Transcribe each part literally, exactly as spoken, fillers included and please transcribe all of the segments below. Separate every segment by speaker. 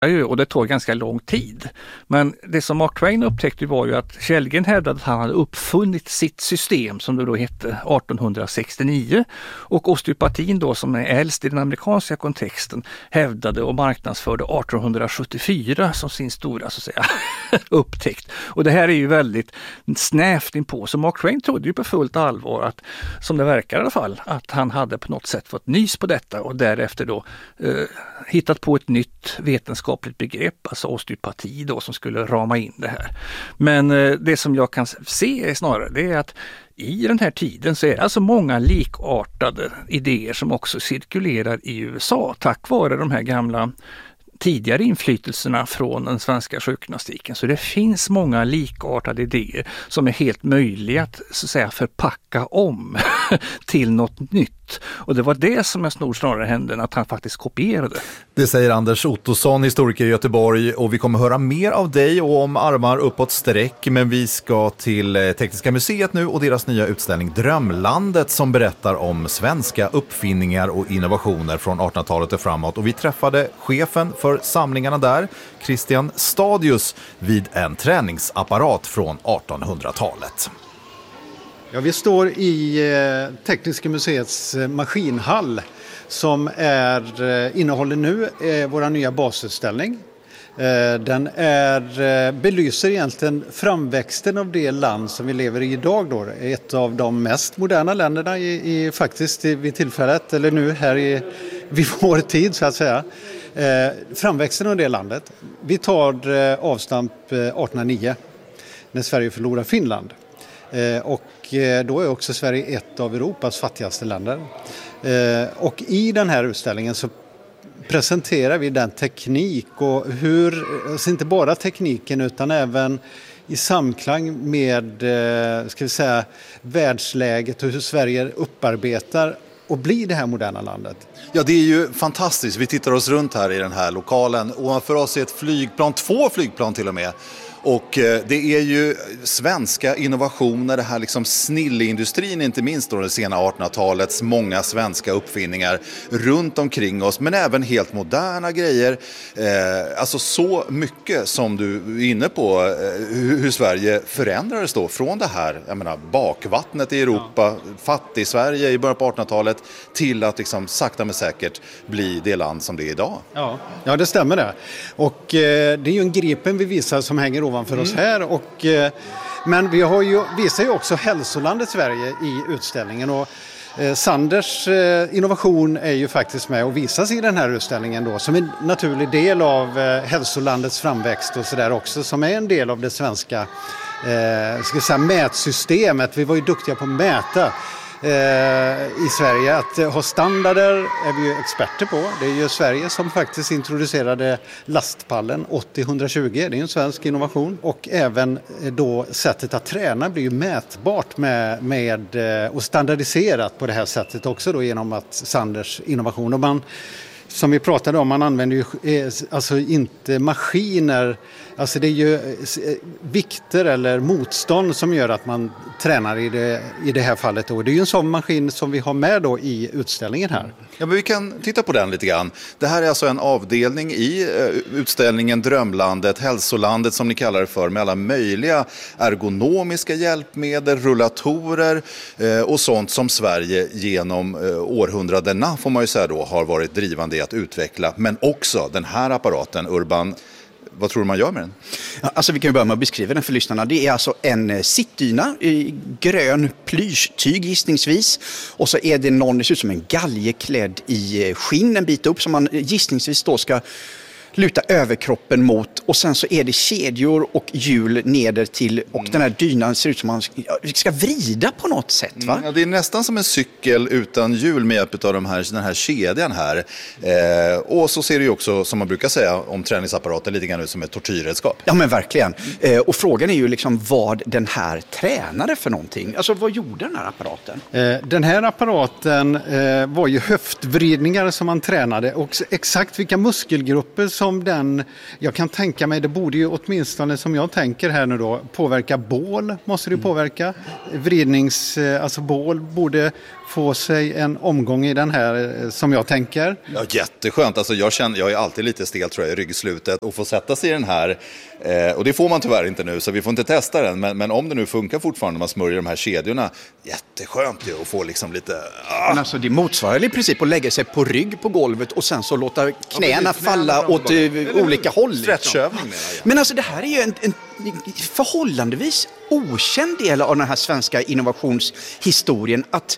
Speaker 1: och det tog ganska lång tid. Men det som Mark Twain upptäckte var ju att Kellgren hävdade att han hade uppfunnit sitt system som det då hette arton sextionio, och osteopatin då, som är äldst i den amerikanska kontexten, hävdade och marknadsförde arton sjuttiofyra som sin stora, så att säga, upptäckt. Och det här är ju väldigt snävt inpå, så Mark Twain trodde ju på fullt allvar att, som det verkar i alla fall, att han hade på något sätt fått nys på detta och därefter då eh, hittat på ett nytt vetenskapligt begrepp, alltså osteopati då, som skulle rama in det här. Men eh, det som jag kan se är snarare det är att i den här tiden så är det alltså många likartade idéer som också cirkulerar i U S A tack vare de här gamla tidigare inflytelserna från den svenska sjukgymnastiken. Så det finns många likartade idéer som är helt möjliga att, så att säga, förpacka om till något nytt. Och det var det som jag snor snarare hände än att han faktiskt kopierade.
Speaker 2: Det säger Anders Ottosson, historiker i Göteborg, och vi kommer höra mer av dig och om armar uppåt sträck, men vi ska till Tekniska museet nu och deras nya utställning Drömlandet som berättar om svenska uppfinningar och innovationer från artonhundratalet och framåt. Och vi träffade chefen för samlingarna där, Christian Stadius, vid en träningsapparat från artonhundratalet.
Speaker 3: Ja, vi står i eh, Tekniska museets eh, maskinhall som är, eh, innehåller nu eh, vår nya basutställning. Eh, den är, eh, belyser egentligen framväxten av det land som vi lever i idag. Då. Ett av de mest moderna länderna i, i, faktiskt i, vid tillfället, eller nu här i, vid vår tid så att säga. Eh, framväxten av det landet. Vi tar eh, avstamp eh, artonhundranio när Sverige förlorar Finland. Eh, och eh, då är också Sverige ett av Europas fattigaste länder. Eh, och i den här utställningen så presenterar vi den teknik och hur, alltså inte bara tekniken utan även i samklang med eh, ska vi säga, världsläget och hur Sverige upparbetar och blir det här moderna landet.
Speaker 2: Ja, det är ju fantastiskt. Vi tittar oss runt här i den här lokalen och för oss är ett flygplan, två flygplan till och med. Och det är ju svenska innovationer, det här liksom snilleindustrin, inte minst då det sena artonhundratalets många svenska uppfinningar runt omkring oss, men även helt moderna grejer. Eh, alltså så mycket som du är inne på, eh, hur, hur Sverige förändrades då från det här, jag menar, bakvattnet i Europa, ja. fattig Sverige i början på artonhundratalet till att liksom sakta men säkert bli det land som det är idag.
Speaker 3: Ja, ja det stämmer det. Och eh, det är ju en gripen vi visar som hänger ovanför mm. oss här. Och, eh, men vi har ju, visar ju också hälsolandet Sverige i utställningen. Och eh, Sanders eh, innovation är ju faktiskt med och visas i den här utställningen då, som en naturlig del av eh, hälsolandets framväxt och sådär också, som är en del av det svenska eh, ska jag säga, mätsystemet. Vi var ju duktiga på att mäta i Sverige. Att ha standarder är vi ju experter på. Det är ju Sverige som faktiskt introducerade lastpallen åttio etthundratjugo. Det är en svensk innovation. Och även då sättet att träna blir ju mätbart med, med, och standardiserat på det här sättet också då genom att Sanders innovation. Och man, som vi pratade om, man använder ju alltså inte maskiner. Alltså det är ju vikter eller motstånd som gör att man tränar i det, i det här fallet. Då. Det är ju en sån maskin som vi har med då i utställningen här.
Speaker 2: Ja, men vi kan titta på den lite grann. Det här är alltså en avdelning i utställningen Drömlandet, hälsolandet som ni kallar det för, med alla möjliga ergonomiska hjälpmedel, rullatorer eh, och sånt som Sverige genom eh, århundradena, får man ju säga då, har varit drivande i att utveckla. Men också den här apparaten, Urban. Vad tror du man gör med den?
Speaker 4: Alltså vi kan ju börja med att beskriva den för lyssnarna. Det är alltså en sittdyna i grön plyschtyg gissningsvis. Och så är det någon, det ser ut som en galge klädd i skinn en bit upp som man gissningsvis då ska luta överkroppen mot, och sen så är det kedjor och hjul neder till, och mm. den här dynan ser ut som man ska vrida på något sätt, va?
Speaker 2: Ja, det är nästan som en cykel utan hjul med hjälp av de här, den här kedjan här. Eh, och så ser det ju också, som man brukar säga om träningsapparaten, lite grann ut som ett tortyrredskap.
Speaker 4: Ja, men verkligen. Eh, och frågan är ju liksom vad den här tränade för någonting. Alltså vad gjorde den här apparaten?
Speaker 3: Eh, den här apparaten eh, var ju höftvridningar som man tränade, och exakt vilka muskelgrupper som den, jag kan tänka mig, det borde ju åtminstone som jag tänker här nu då, påverka bål måste det påverka. Vridnings, alltså bål borde få sig en omgång i den här som jag tänker.
Speaker 2: Ja, jätteskönt. Alltså jag, känner, jag är alltid lite stel tror jag i ryggslutet och få sätta sig i den här. Eh, och det får man tyvärr inte nu så vi får inte testa den. Men, men om det nu funkar fortfarande när man smörjer de här kedjorna, jätteskönt ju att få liksom lite... Ah.
Speaker 4: Men alltså det motsvarar i princip att lägga sig på rygg på golvet och sen så låta knäna
Speaker 2: ja,
Speaker 4: falla åt uh, olika håll.
Speaker 2: Stretchövning
Speaker 4: liksom. Men alltså det här är ju en, en förhållandevis okänd del av den här svenska innovationshistorien att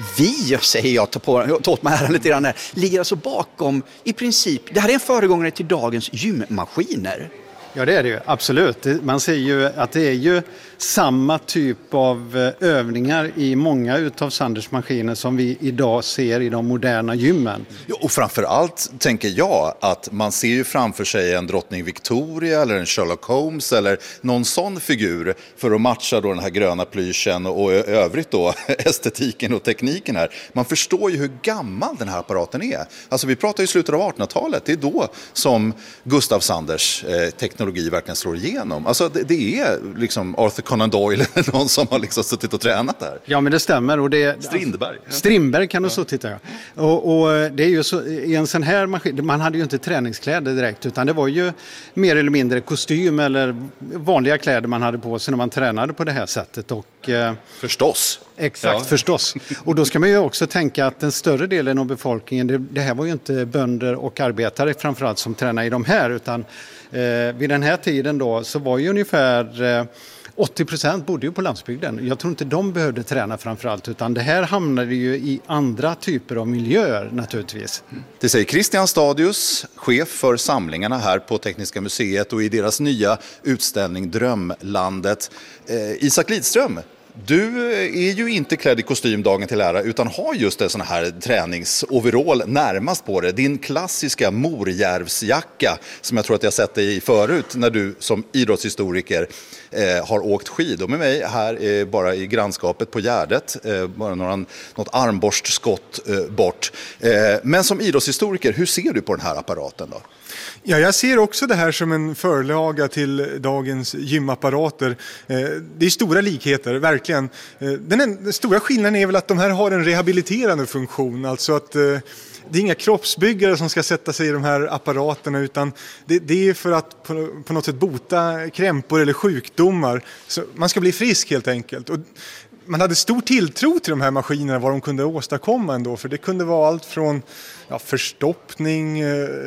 Speaker 4: vi, säger jag, tar, på, tar åt mig här lite grann här, ligger alltså bakom i princip, det här är en föregångare till dagens gymmaskiner.
Speaker 3: Ja, det är det ju, absolut. Man ser ju att det är ju samma typ av övningar i många utav Sanders maskiner som vi idag ser i de moderna gymmen.
Speaker 2: Ja, och framförallt tänker jag att man ser ju framför sig en drottning Victoria eller en Sherlock Holmes eller någon sån figur för att matcha då den här gröna plyschen och övrigt då estetiken och tekniken här. Man förstår ju hur gammal den här apparaten är. Alltså vi pratar ju slutet av artonhundratalet, det är då som Gustav Sanders eh, teknologi verkligen slår igenom. Alltså det, det är liksom Arthur Conan Doyle eller någon som har liksom suttit och tränat där.
Speaker 3: Ja, men det stämmer. Och det,
Speaker 2: Strindberg.
Speaker 3: Strindberg kan du ja. suttit där. Och, och det är ju så, i en sån här maskin, man hade ju inte träningskläder direkt utan det var ju mer eller mindre kostym eller vanliga kläder man hade på sig när man tränade på det här sättet. Och, eh,
Speaker 2: förstås.
Speaker 3: Exakt, ja. förstås. Och då ska man ju också tänka att den större delen av befolkningen, det, det här var ju inte bönder och arbetare framförallt som tränade i de här utan eh, vid den här tiden då så var ju ungefär eh, åttio procent bodde ju på landsbygden. Jag tror inte de behövde träna framförallt utan det här hamnade ju i andra typer av miljöer naturligtvis.
Speaker 2: Det säger Christian Stadius, chef för samlingarna här på Tekniska museet och i deras nya utställning Drömlandet. Eh, Isak Lidström, du är ju inte klädd i kostym dagen till ära utan har just en sån här träningsoverall närmast på det. Din klassiska morjärvsjacka som jag tror att jag sett dig i förut när du som idrottshistoriker eh, har åkt skidor med mig här eh, bara i grannskapet på Gärdet. Eh, bara några, något armborstskott eh, bort. Eh, men som idrottshistoriker, hur ser du på den här apparaten då?
Speaker 5: Ja, jag ser också det här som en förlaga till dagens gymapparater. Det är stora likheter, verkligen. Den, den stora skillnaden är väl att de här har en rehabiliterande funktion. Alltså att det är inga kroppsbyggare som ska sätta sig i de här apparaterna utan det, det är för att på, på något sätt bota krämpor eller sjukdomar. Så man ska bli frisk helt enkelt. Och man hade stor tilltro till de här maskinerna, vad de kunde åstadkomma ändå. För det kunde vara allt från ja, förstoppning,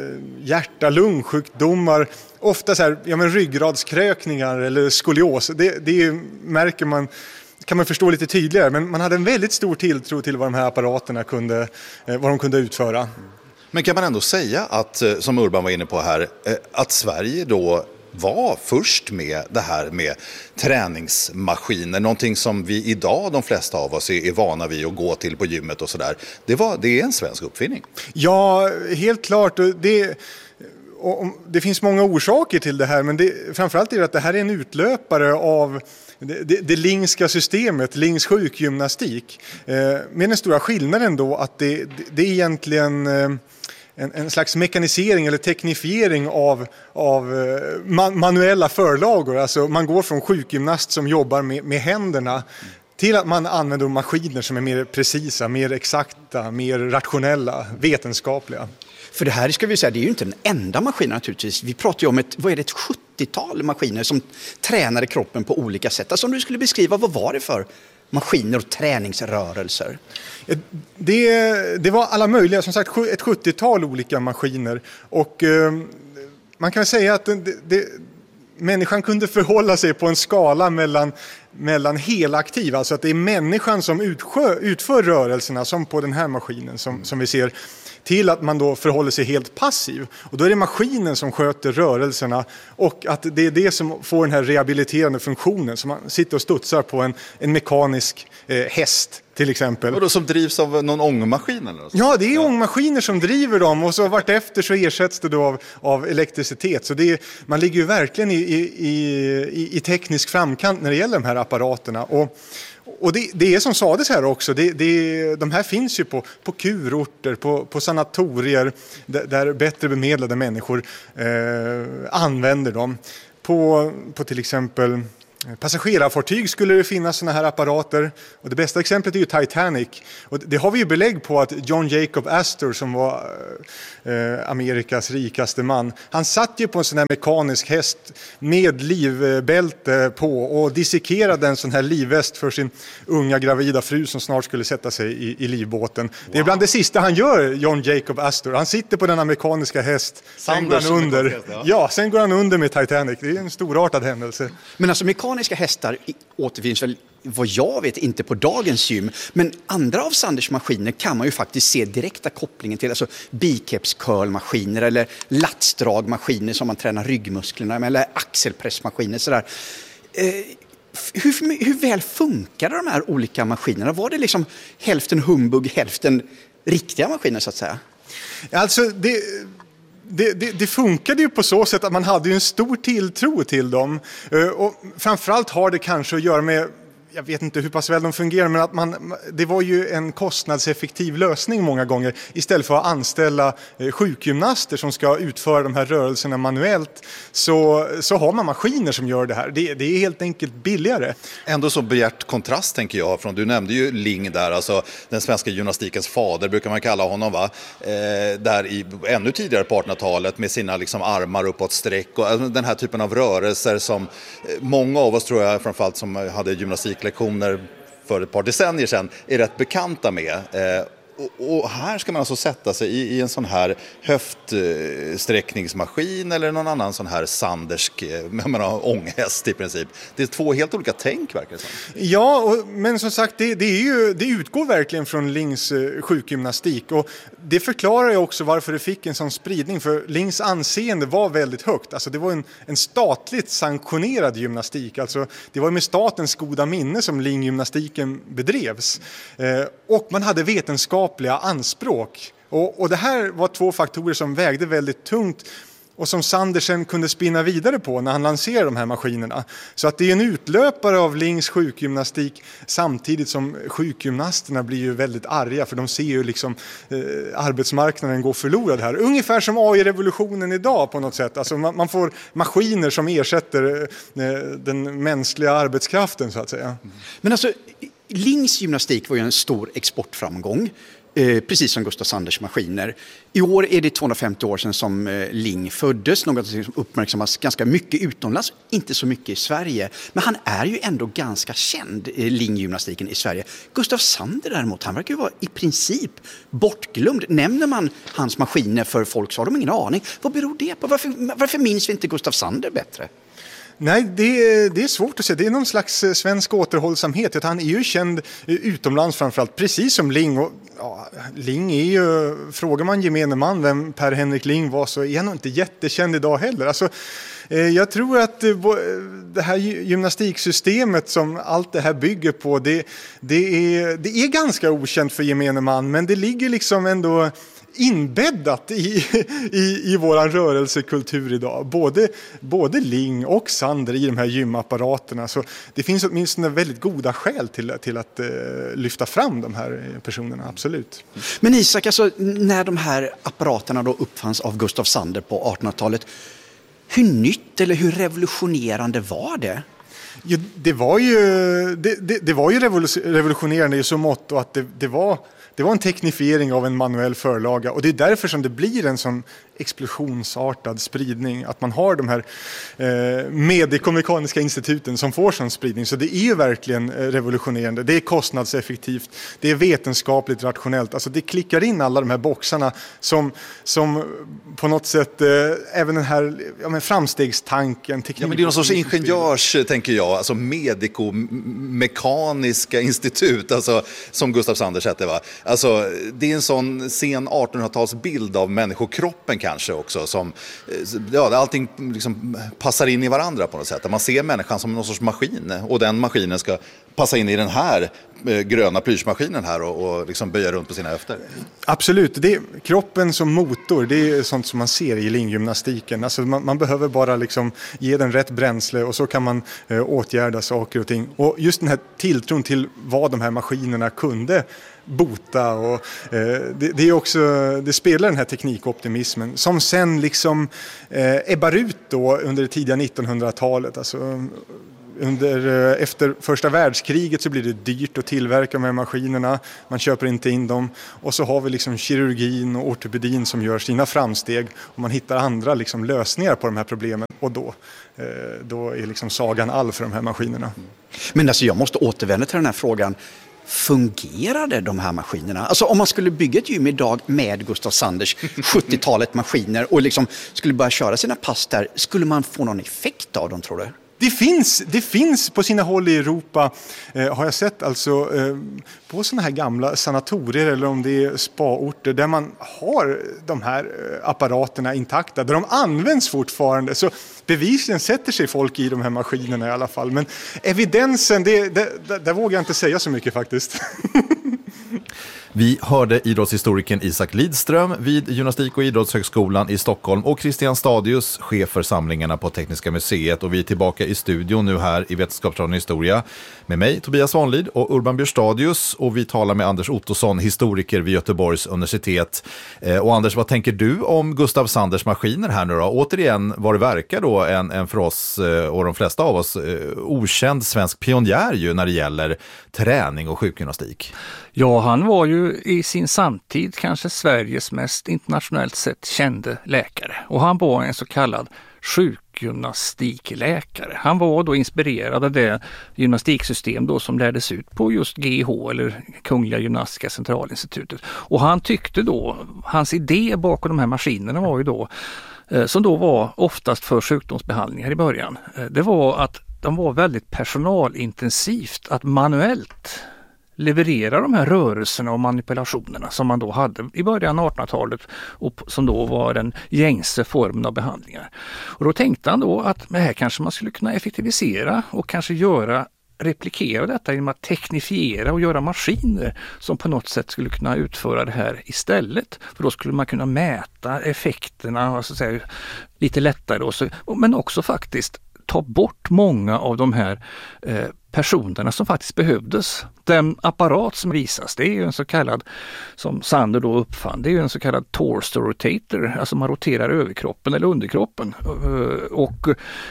Speaker 5: hjärta, lungsjukdomar, ofta så här, ja, men ryggradskrökningar eller skolios. Det, det märker man, kan man förstå lite tydligare. Men man hade en väldigt stor tilltro till vad de här apparaterna kunde, vad de kunde utföra.
Speaker 2: Men kan man ändå säga att, som Urban var inne på här, att Sverige då var först med det här med träningsmaskiner, någonting som vi idag de flesta av oss är, är vana vid att gå till på gymmet och sådär. Det, var, det är en svensk uppfinning.
Speaker 5: Ja, helt klart. Det, och det finns många orsaker till det här, men det, framförallt är det att det här är en utlöpare av det, det, det Lingska systemet, Lings sjukgymnastik. Eh, med den stora skillnaden då att det, det, det är egentligen eh, En, en slags mekanisering eller teknifiering av, av man, manuella förlagor. Alltså man går från sjukgymnast som jobbar med, med händerna till att man använder maskiner som är mer precisa, mer exakta, mer rationella, vetenskapliga.
Speaker 4: För det här ska vi säga, det är ju inte den enda maskinen naturligtvis. Vi pratar ju om ett, vad är det, ett sjuttiotal maskiner som tränade kroppen på olika sätt. Alltså om du skulle beskriva, vad var det för maskiner och träningsrörelser?
Speaker 5: Det, det var alla möjliga, som sagt ett sjuttiotal olika maskiner och eh, man kan säga att det, det, människan kunde förhålla sig på en skala mellan, mellan helaktiva, alltså att det är människan som utskö, utför rörelserna som på den här maskinen som, som vi ser, till att man då förhåller sig helt passiv. Och då är det maskinen som sköter rörelserna och att det är det som får den här rehabiliterande funktionen. Så man sitter och studsar på en, en mekanisk eh, häst till exempel.
Speaker 2: Och då som drivs av någon ångmaskin eller något?
Speaker 5: Ja, det är ja. ångmaskiner som driver dem och så vartefter så ersätts det då av, av elektricitet. Så det är, man ligger ju verkligen i, i, i, i teknisk framkant när det gäller de här apparaterna. Och Och det, det är som sades här också, det, det, de här finns ju på, på kurorter, på, på sanatorier där, där bättre bemedlade människor eh, använder dem. På, på till exempel passagerarfartyg skulle det finnas såna här apparater. Och det bästa exemplet är ju Titanic. Och det har vi ju belägg på att John Jacob Astor, som var eh, Amerikas rikaste man, han satt ju på en sån här mekanisk häst med livbälte på och dissekerade en sån här livväst för sin unga gravida fru som snart skulle sätta sig i, i livbåten. Wow. Det är bland det sista han gör, John Jacob Astor. Han sitter på denna mekaniska häst, sen går han under. Häst, ja. ja, sen går han under med Titanic. Det är en storartad händelse.
Speaker 4: Men alltså mekaniska hästar återfinns väl, vad jag vet, inte på dagens gym. Men andra av Sanders maskiner kan man ju faktiskt se direkta kopplingen till. Alltså biceps curl-maskiner eller latsdragmaskiner som man tränar ryggmusklerna med, eller axelpressmaskiner. Sådär. Eh, hur, hur väl funkar de här olika maskinerna? Var det liksom hälften humbug, hälften riktiga maskiner så att säga?
Speaker 5: Alltså det... Det, det, det funkade ju på så sätt att man hade ju en stor tilltro till dem. Och framförallt har det kanske att göra med, jag vet inte hur pass väl de fungerar, men att man, det var ju en kostnadseffektiv lösning många gånger. Istället för att anställa sjukgymnaster som ska utföra de här rörelserna manuellt, så, så har man maskiner som gör det här. Det, det är helt enkelt billigare.
Speaker 2: Ändå så begärt kontrast, tänker jag, från, du nämnde ju Ling där, alltså den svenska gymnastikens fader brukar man kalla honom, va? Eh, där i ännu tidigare på artonhundratalet med sina liksom armar uppåt sträck och alltså, den här typen av rörelser som eh, många av oss, tror jag, framförallt som hade gymnastiklektioner för ett par decennier sedan, är rätt bekanta med. Eh, och, och här ska man alltså sätta sig i, i en sån här höftsträckningsmaskin eller någon annan sån här sandersk, jag menar, ånghäst i princip. Det är två helt olika tänk, verkar det som.
Speaker 5: Ja, och, men som sagt, det, det, är ju, det utgår verkligen från Lings eh, sjukgymnastik, och det förklarar ju också varför det fick en sån spridning, för Lings anseende var väldigt högt. Alltså det var en, en statligt sanktionerad gymnastik, alltså det var med statens goda minne som Ling-gymnastiken bedrevs. Eh, och man hade vetenskapliga anspråk. Och, och det här var två faktorer som vägde väldigt tungt och som Sandersen kunde spinna vidare på när han lanserade de här maskinerna. Så att det är en utlöpare av Lings sjukgymnastik, samtidigt som sjukgymnasterna blir ju väldigt arga, för de ser ju liksom eh, arbetsmarknaden gå förlorad här. Ungefär som A I-revolutionen idag på något sätt. Alltså man, man får maskiner som ersätter eh, den mänskliga arbetskraften, så att säga.
Speaker 4: Men alltså, Lings gymnastik var ju en stor exportframgång. Eh, precis som Gustav Sanders maskiner. I år är det tvåhundrafemtio år sedan som eh, Ling föddes, något som uppmärksammas ganska mycket utomlands, inte så mycket i Sverige. Men han är ju ändå ganska känd, eh, Ling-gymnastiken i Sverige. Gustav Sander däremot, han verkar ju vara i princip bortglömd. Nämner man hans maskiner för folk så har de ingen aning. Vad beror det på? Varför, varför minns vi inte Gustav Sander bättre?
Speaker 5: Nej, det, det är svårt att säga. Det är någon slags svensk återhållsamhet. Att han är ju känd utomlands framförallt, precis som Ling. Och, ja, Ling är ju, frågar man gemene man vem Per Henrik Ling var, så är han inte jättekänd idag heller. Alltså, jag tror att det här gymnastiksystemet som allt det här bygger på, det, det, är, det är ganska okänt för gemene man, men det ligger liksom ändå inbäddat i, i, i våran rörelsekultur idag. Både, både Ling och Sander i de här gymapparaterna. Så det finns åtminstone väldigt goda skäl till, till att eh, lyfta fram de här personerna, absolut.
Speaker 4: Men Isak, alltså, när de här apparaterna då uppfanns av Gustav Sander på artonhundratalet, hur nytt eller hur revolutionerande var det?
Speaker 5: Ja, det var ju, det, det, det var ju revolutionerande i så mått att det, det var Det var en teknifiering av en manuell förlaga, och det är därför som det blir en sån explosionsartad spridning, att man har de här eh, medikomekaniska instituten som får sån spridning. Så det är ju verkligen revolutionerande. Det är kostnadseffektivt, det är vetenskapligt rationellt. Alltså det klickar in alla de här boxarna som, som på något sätt, eh, även den här ja, men framstegstanken.
Speaker 2: Ja, men det är någon sorts ingenjörs, tänker jag, alltså medikomekaniska institut, alltså som Gustav Sanders hette, va? Alltså, det är en sån sen artonhundratalsbild av människokroppen kanske också, som ja, allting liksom passar in i varandra på något sätt. Att man ser människan som någon sorts maskin, och den maskinen ska passa in i den här eh, gröna plyschmaskinen här och, och liksom böja runt på sina höfter.
Speaker 5: Absolut, det är kroppen som motor, det är sånt som man ser i linggymnastiken. Alltså man, man behöver bara liksom ge den rätt bränsle, och så kan man eh, åtgärda saker och ting. Och just den här tilltron till vad de här maskinerna kunde bota, och eh, det, det är också, det spelar den här teknikoptimismen som sen liksom eh, ebbar ut då under det tidiga nittonhundratalet. Alltså under, efter första världskriget så blir det dyrt att tillverka de här maskinerna. Man köper inte in dem. Och så har vi liksom kirurgin och ortopedin som gör sina framsteg. Och man hittar andra liksom lösningar på de här problemen. Och då, då är liksom sagan all för de här maskinerna.
Speaker 4: Men alltså jag måste återvända till den här frågan. Fungerade de här maskinerna? Alltså om man skulle bygga ett gym idag med Gustav Sanders sjuttiotalet maskiner och liksom skulle börja köra sina pass där, skulle man få någon effekt av dem, tror du?
Speaker 5: Det finns, det finns på sina håll i Europa, eh, har jag sett alltså eh, på såna här gamla sanatorier eller om det är spaorter där man har de här apparaterna intakta, där de används fortfarande. Så bevisligen sätter sig folk i de här maskinerna i alla fall. Men evidensen, det, det, det, där vågar jag inte säga så mycket faktiskt.
Speaker 6: Vi hörde idrottshistorikern Isak Lidström vid Gymnastik- och idrottshögskolan i Stockholm och Christian Stadius, chef för samlingarna på Tekniska museet. Och vi är tillbaka i studion nu här i Vetenskapsradion Historia med mig, Tobias Svanlid och Urban Björstadius. Och vi talar med Anders Ottosson, historiker vid Göteborgs universitet. Eh, och Anders, vad tänker du om Gustav Sanders maskiner här nu då? Återigen, vad det verkar då en, en för oss eh, och de flesta av oss eh, okänd svensk pionjär ju när det gäller träning och sjukgymnastik.
Speaker 1: Ja, han var ju i sin samtid kanske Sveriges mest internationellt sett kände läkare. Och han var en så kallad sjukgymnastikläkare. Han var då inspirerad av det gymnastiksystem då som lärdes ut på just G H eller Kungliga Gymnastiska Centralinstitutet. Och han tyckte då, hans idé bakom de här maskinerna var ju då, eh, som då var oftast för sjukdomsbehandlingar i början, eh, det var att de var väldigt personalintensivt att manuellt leverera de här rörelserna och manipulationerna som man då hade i början av artonhundratalet och som då var den gängse formen av behandlingar. Och då tänkte han då att med här kanske man skulle kunna effektivisera och kanske göra replikera detta genom att teknifiera och göra maskiner som på något sätt skulle kunna utföra det här istället. För då skulle man kunna mäta effekterna alltså säga, lite lättare och så, men också faktiskt ta bort många av de här eh, personerna som faktiskt behövdes. Den apparat som visas, det är ju en så kallad, som Sander då uppfann, det är ju en så kallad torso rotator, alltså man roterar överkroppen eller underkroppen. Och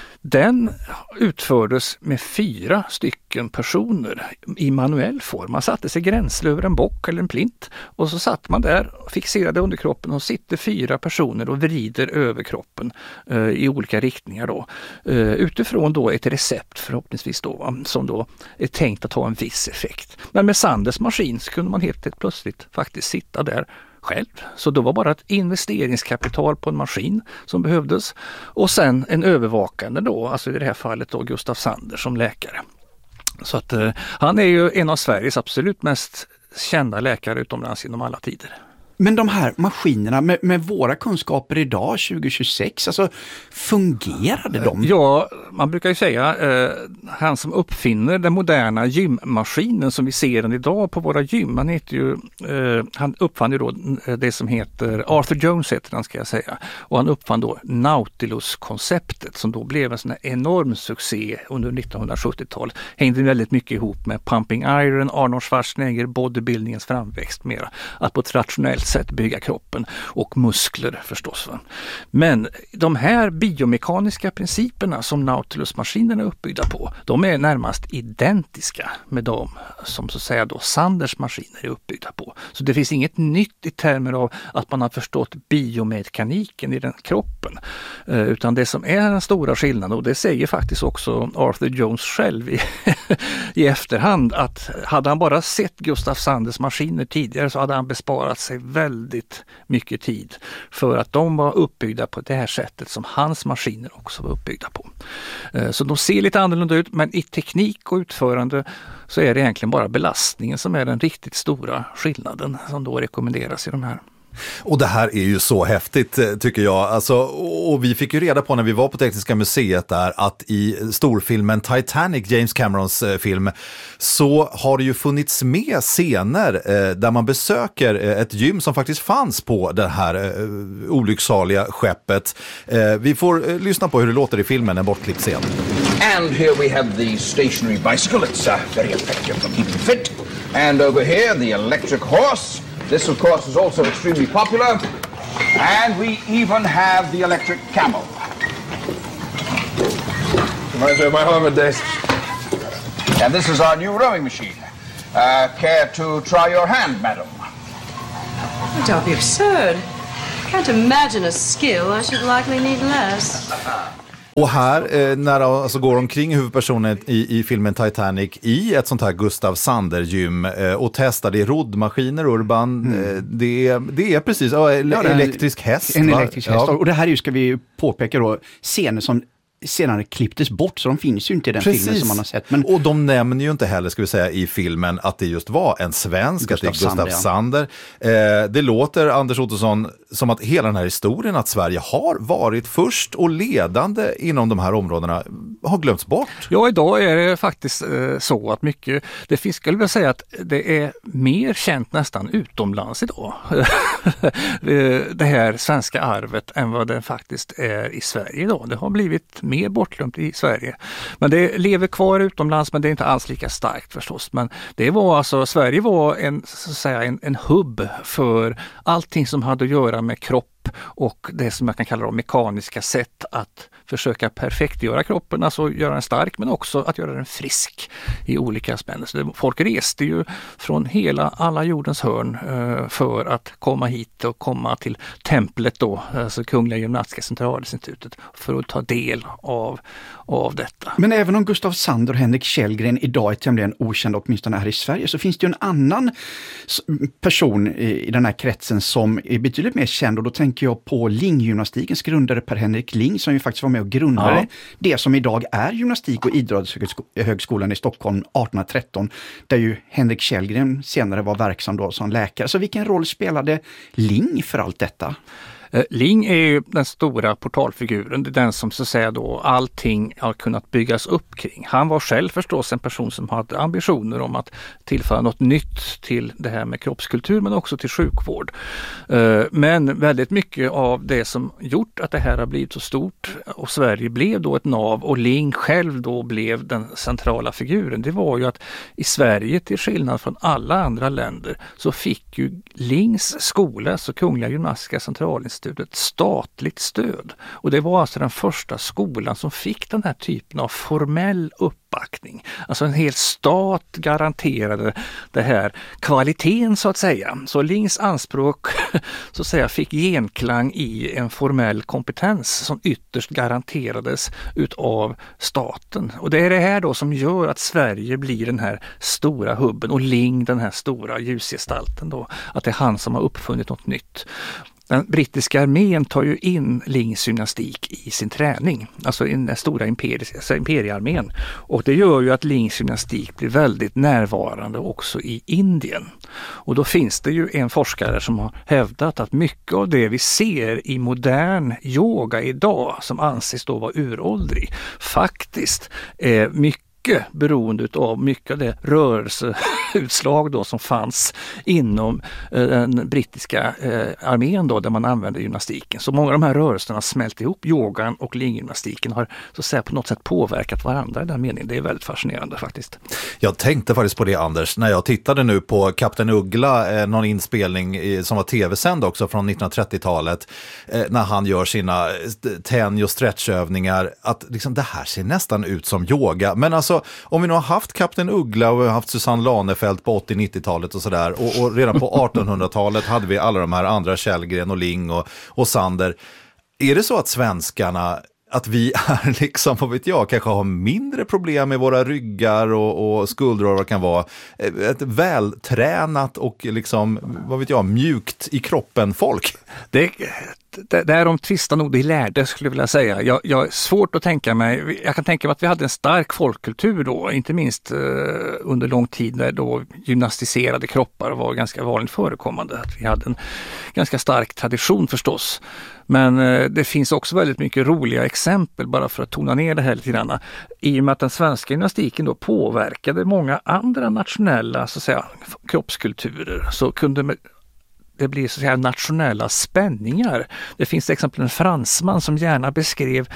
Speaker 1: den utfördes med fyra stycken personer i manuell form. Man satte sig gränsle över en bock eller en plint och så satt man där och fixerade underkroppen och sitter fyra personer och vrider överkroppen eh, i olika riktningar då. Eh, utifrån då ett recept förhoppningsvis då, va, som då är tänkt att ha en viss effekt. Men med Sanders maskin så kunde man helt plötsligt faktiskt sitta där själv. Så då var bara ett investeringskapital på en maskin som behövdes och sen en övervakande då, alltså i det här fallet då Gustav Sander som läkare. Så att eh, han är ju en av Sveriges absolut mest kända läkare utomlands inom alla tider.
Speaker 4: Men de här maskinerna med, med våra kunskaper idag, tjugo tjugosex, alltså fungerade de?
Speaker 1: Ja, man brukar ju säga eh, han som uppfinner den moderna gymmaskinen som vi ser den idag på våra gym, han heter ju, eh, han uppfann ju då det som heter, Arthur Jones heter han ska jag säga, och han uppfann då Nautilus-konceptet som då blev en sån här enorm succé under nittonhundrasjuttiotalet. Hängde väldigt mycket ihop med Pumping Iron, Arnold Schwarzenegger, bodybuildingens framväxt mera. Att på ett rationellt sätt bygga kroppen och muskler förstås. Va? Men de här biomekaniska principerna som Nautilus-maskinerna är uppbyggda på, de är närmast identiska med de som så att säga då Sanders maskiner är uppbyggda på. Så det finns inget nytt i termer av att man har förstått biomekaniken i den kroppen. Eh, utan det som är den stora skillnaden, och det säger faktiskt också Arthur Jones själv i, i efterhand, att hade han bara sett Gustav Sanders maskiner tidigare så hade han besparat sig väldigt mycket tid för att de var uppbyggda på det här sättet som hans maskiner också var uppbyggda på. Så de ser lite annorlunda ut, men i teknik och utförande så är det egentligen bara belastningen som är den riktigt stora skillnaden som då rekommenderas i de här.
Speaker 6: Och det här är ju så häftigt tycker jag. Alltså, och vi fick ju reda på när vi var på Tekniska museet där att i storfilmen Titanic, James Camerons eh, film, så har det ju funnits med scener eh, där man besöker eh, ett gym som faktiskt fanns på det här eh, olycksaliga skeppet. Eh, vi får eh, lyssna på hur det låter i filmen, en bortklippt scen.
Speaker 7: And here we have the stationary bicycle. It's uh, very effective for keeping fit. And over here the electric horse. This, of course, is also extremely popular. And we even have the electric camel. Reminds me of my Harvard days. And this is our new rowing machine. Uh, care to try your hand, madam?
Speaker 8: Don't be absurd. I can't imagine a skill I should likely need less.
Speaker 6: Och här, eh, när de alltså går omkring huvudpersonen i, i filmen Titanic i ett sånt här Gustav Sander-gym eh, och testar, det är roddmaskiner, Urban, mm. eh, det, är, det är precis ja, el- ja, elektrisk häst.
Speaker 4: En
Speaker 6: va?
Speaker 4: elektrisk häst,
Speaker 6: ja.
Speaker 4: och det här är ju, ska vi påpeka då, scener som senare klipptes bort, så de finns ju inte i den
Speaker 6: Precis.
Speaker 4: filmen som man har sett. Men...
Speaker 6: Och de nämner ju inte heller, ska vi säga, i filmen att det just var en svensk,
Speaker 4: Gustav
Speaker 6: att det är Gustav
Speaker 4: Sander,
Speaker 6: Sander. Ja. Eh, det låter, Anders Ottosson, som att hela den här historien att Sverige har varit först och ledande inom de här områdena har glömts bort.
Speaker 1: Ja, idag är det faktiskt eh, så att mycket, det finns, skulle jag vilja säga att det är mer känt nästan utomlands idag. det här svenska arvet än vad det faktiskt är i Sverige idag. Det har blivit mer bortglömt i Sverige. Men det lever kvar utomlands, men det är inte alls lika starkt förstås. Men det var alltså, Sverige var en, så att säga, en, en hubb för allting som hade att göra med kropp och det som jag kan kalla de mekaniska sätt att försöka perfektgöra kroppen, alltså göra den stark, men också att göra den frisk i olika aspekter. Folk reste ju från hela, alla jordens hörn eh, för att komma hit och komma till templet då, alltså Kungliga Gymnastiska Centralinstitutet, för att ta del av, av detta.
Speaker 4: Men även om Gustav Sander och Henrik Källgren idag är tämligen okända, åtminstone här i Sverige, så finns det ju en annan person i, i den här kretsen som är betydligt mer känd, och då tänker jag på linggymnastikens grundare Per Henrik Ling, som ju faktiskt var med och grundade ja. det som idag är gymnastik- och idrottshögskolan i Stockholm arton tretton, där ju Henrik Källgren senare var verksam då som läkare. Så vilken roll spelade Ling för allt detta?
Speaker 1: Ling är ju den stora portalfiguren, det är den som så att säga då allting har kunnat byggas upp kring. Han var själv förstås en person som hade ambitioner om att tillföra något nytt till det här med kroppskultur, men också till sjukvård. Men väldigt mycket av det som gjort att det här har blivit så stort och Sverige blev då ett nav och Ling själv då blev den centrala figuren, det var ju att i Sverige, till skillnad från alla andra länder, så fick ju Lings skola, så Kungliga Gymnastiska Centralinstitutet, ett statligt stöd. Och det var alltså den första skolan som fick den här typen av formell uppbackning. Alltså en hel stat garanterade det här kvaliteten så att säga. Så Lings anspråk så att säga fick genklang i en formell kompetens som ytterst garanterades utav staten. Och det är det här då som gör att Sverige blir den här stora hubben och Ling den här stora ljusgestalten då. Att det är han som har uppfunnit något nytt. Den brittiska armén tar ju in Lings gymnastik i sin träning, alltså i den stora imperi- alltså imperiearmén. Och det gör ju att Lings gymnastik blir väldigt närvarande också i Indien. Och då finns det ju en forskare som har hävdat att mycket av det vi ser i modern yoga idag, som anses då vara uråldrig, faktiskt är mycket beroende av mycket av det rörelseutslag då som fanns inom eh, den brittiska eh, armén då, där man använde gymnastiken. Så många av de här rörelserna har smält ihop. Yogan och linggymnastiken har så att säga på något sätt påverkat varandra i den meningen. Det är väldigt fascinerande faktiskt.
Speaker 6: Jag tänkte faktiskt på det, Anders, när jag tittade nu på Kapten Uggla, eh, någon inspelning i, som var tv-sänd också från nittonhundratrettiotalet, eh, när han gör sina tänj- och stretchövningar, att liksom, det här ser nästan ut som yoga. Men alltså, om vi nu har haft Kapten Uggla och vi har haft Susanne Lanefelt på åttio-nittiotalet och sådär, och, och redan på artonhundratalet hade vi alla de här andra, Källgren och Ling och, och Sander. Är det så att svenskarna, att vi är liksom, vad vet jag, kanske har mindre problem med våra ryggar och, och skuldror, vad kan vara, ett vältränat och liksom, vad vet jag, mjukt i kroppen folk?
Speaker 1: Det, det, det är de tvista nog de lärde, skulle jag vilja säga. Jag, jag är svårt att tänka mig, jag kan tänka mig att vi hade en stark folkkultur då, inte minst eh, under lång tid när då gymnastiserade kroppar var ganska vanligt förekommande. Att vi hade en ganska stark tradition förstås. Men eh, det finns också väldigt mycket roliga exempel, bara för att tona ner det här lite grann. I och med att den svenska gymnastiken då påverkade många andra nationella så att säga, kroppskulturer, så kunde det blir så att säga nationella spänningar. Det finns till exempel en fransman som gärna beskrev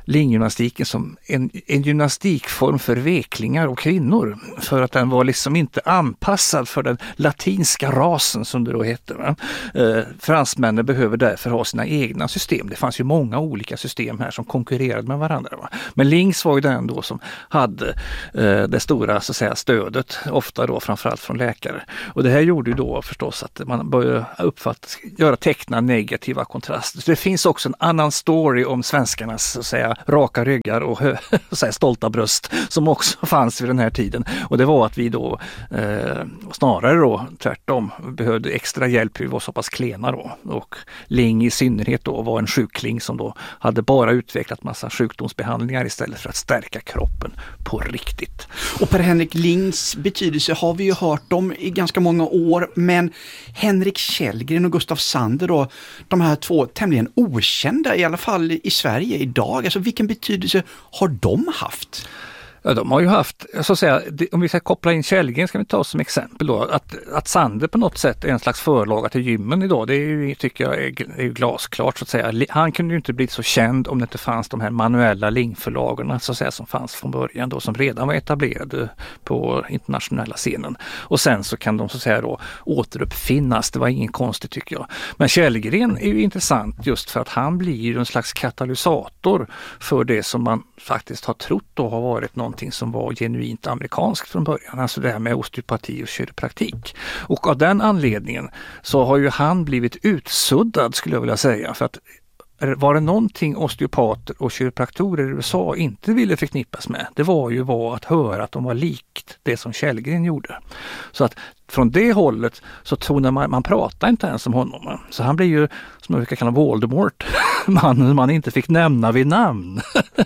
Speaker 1: linggymnastiken som en, en gymnastikform för veklingar och kvinnor. För att den var liksom inte anpassad för den latinska rasen som det då hette. Va? Eh, fransmännen behöver därför ha sina egna system. Det fanns ju många olika system här som konkurrerade med varandra. Va? Men Lings var ju den då som hade eh, det stora så att säga, stödet, ofta då framförallt från läkare. Och det här gjorde ju då förstås att man började uppfatta, göra teckna negativa kontraster. Så det finns också en annan story om svenskarnas så att säga, raka ryggar och hö, så att säga, stolta bröst som också fanns vid den här tiden. Och det var att vi då eh, snarare då tvärtom behövde extra hjälp, vi var så pass klena då. Och Ling i synnerhet då var en sjukling som då hade bara utvecklat massa sjukdomsbehandlingar istället för att stärka kroppen på riktigt.
Speaker 4: Och Per-Henrik Lings betydelse har vi ju hört om i ganska många år, men Henrik Källgren och Gustav Sander då, de här två tämligen okända i alla fall i Sverige idag, alltså vilken betydelse har de haft?
Speaker 1: Ja, de har ju haft, så att säga, om vi ska koppla in Källgren ska vi ta som exempel då, att, att Sander på något sätt är en slags förlaga till gymmen idag, det är ju, tycker jag är, är ju glasklart så att säga. Han kunde ju inte bli så känd om det inte fanns de här manuella Ling-förlagarna så att säga som fanns från början då, som redan var etablerade på internationella scenen. Och sen så kan de så att säga då återuppfinnas, det var ingen konstigt tycker jag. Men Källgren är ju intressant just för att han blir ju en slags katalysator för det som man faktiskt har trott då har varit någonting som var genuint amerikanskt från början, alltså det här med osteopati och kiropraktik. Och av den anledningen så har ju han blivit utsuddad skulle jag vilja säga, för att var det någonting osteopater och kiropraktorer i U S A inte ville förknippas med, det var ju var att höra att de var likt det som Källgren gjorde. Så att från det hållet så tonar man, man pratar inte ens om honom. Så han blir ju, som jag brukar kalla Voldemort, mannen man inte fick nämna vid namn.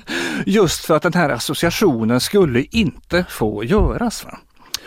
Speaker 1: Just för att den här associationen skulle inte få göras. Va?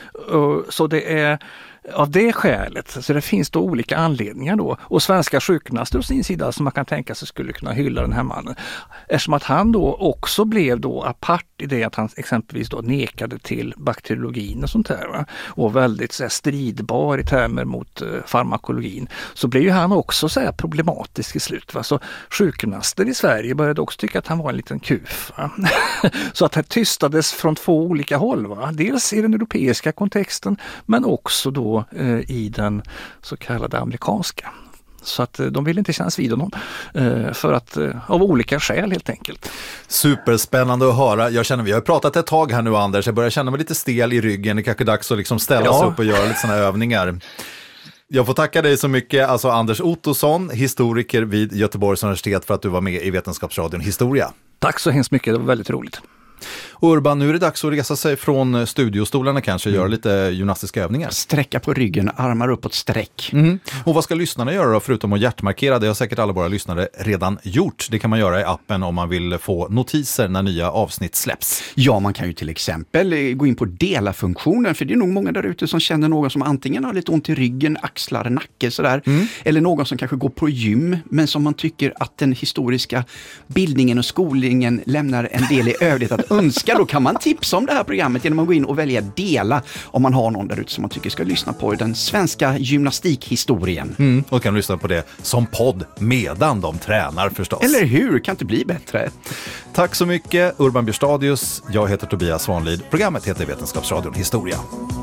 Speaker 1: Så det är av det skälet, så det finns då olika anledningar då. Och svenska sjukgymnaster å sin sida som man kan tänka sig skulle kunna hylla den här mannen. Eftersom att han då också blev då apart i det att han exempelvis då nekade till bakteriologin och sånt där. Va? Och väldigt så här, stridbar i termer mot uh, farmakologin. Så blev ju han också så här, problematisk i slut. Va? Så sjukgymnaster i Sverige började också tycka att han var en liten kuf. Va? Så att det tystades från två olika håll. Va? Dels i den europeiska kontexten men också då i den så kallade amerikanska. Så att de vill inte kännas vid honom för att av olika skäl helt enkelt.
Speaker 6: Superspännande att höra. Jag känner, vi har pratat ett tag här nu Anders, jag börjar känna mig lite stel i ryggen. Det är kanske dags att liksom ställa
Speaker 1: ja.
Speaker 6: sig upp och göra lite sådana övningar. Jag får tacka dig så mycket, alltså Anders Ottosson, historiker vid Göteborgs universitet, för att du var med i Vetenskapsradion Historia.
Speaker 1: Tack så hemskt mycket, det var väldigt roligt.
Speaker 6: Och Urban, nu är det dags att resa sig från studiostolarna kanske, mm. göra lite gymnastiska övningar.
Speaker 4: Sträcka på ryggen, armar uppåt sträck.
Speaker 6: Mm. Och vad ska lyssnarna göra då, förutom att hjärtmarkera? Det har säkert alla våra lyssnare redan gjort. Det kan man göra i appen om man vill få notiser när nya avsnitt släpps.
Speaker 4: Ja, man kan ju till exempel gå in på dela-funktionen, för det är nog många där ute som känner någon som antingen har lite ont i ryggen, axlar, nacke sådär. Mm. Eller någon som kanske går på gym, men som man tycker att den historiska bildningen och skolningen lämnar en del i övrigt att önska. Då kan man tipsa om det här programmet genom att gå in och välja dela om man har någon där ute som man tycker ska lyssna på den svenska gymnastikhistorien.
Speaker 6: Mm, och kan lyssna på det som podd medan de tränar förstås.
Speaker 4: Eller hur? Kan inte bli bättre.
Speaker 6: Tack så mycket Urban Björstadius. Jag heter Tobias Svanlid. Programmet heter Vetenskapsradion Historia.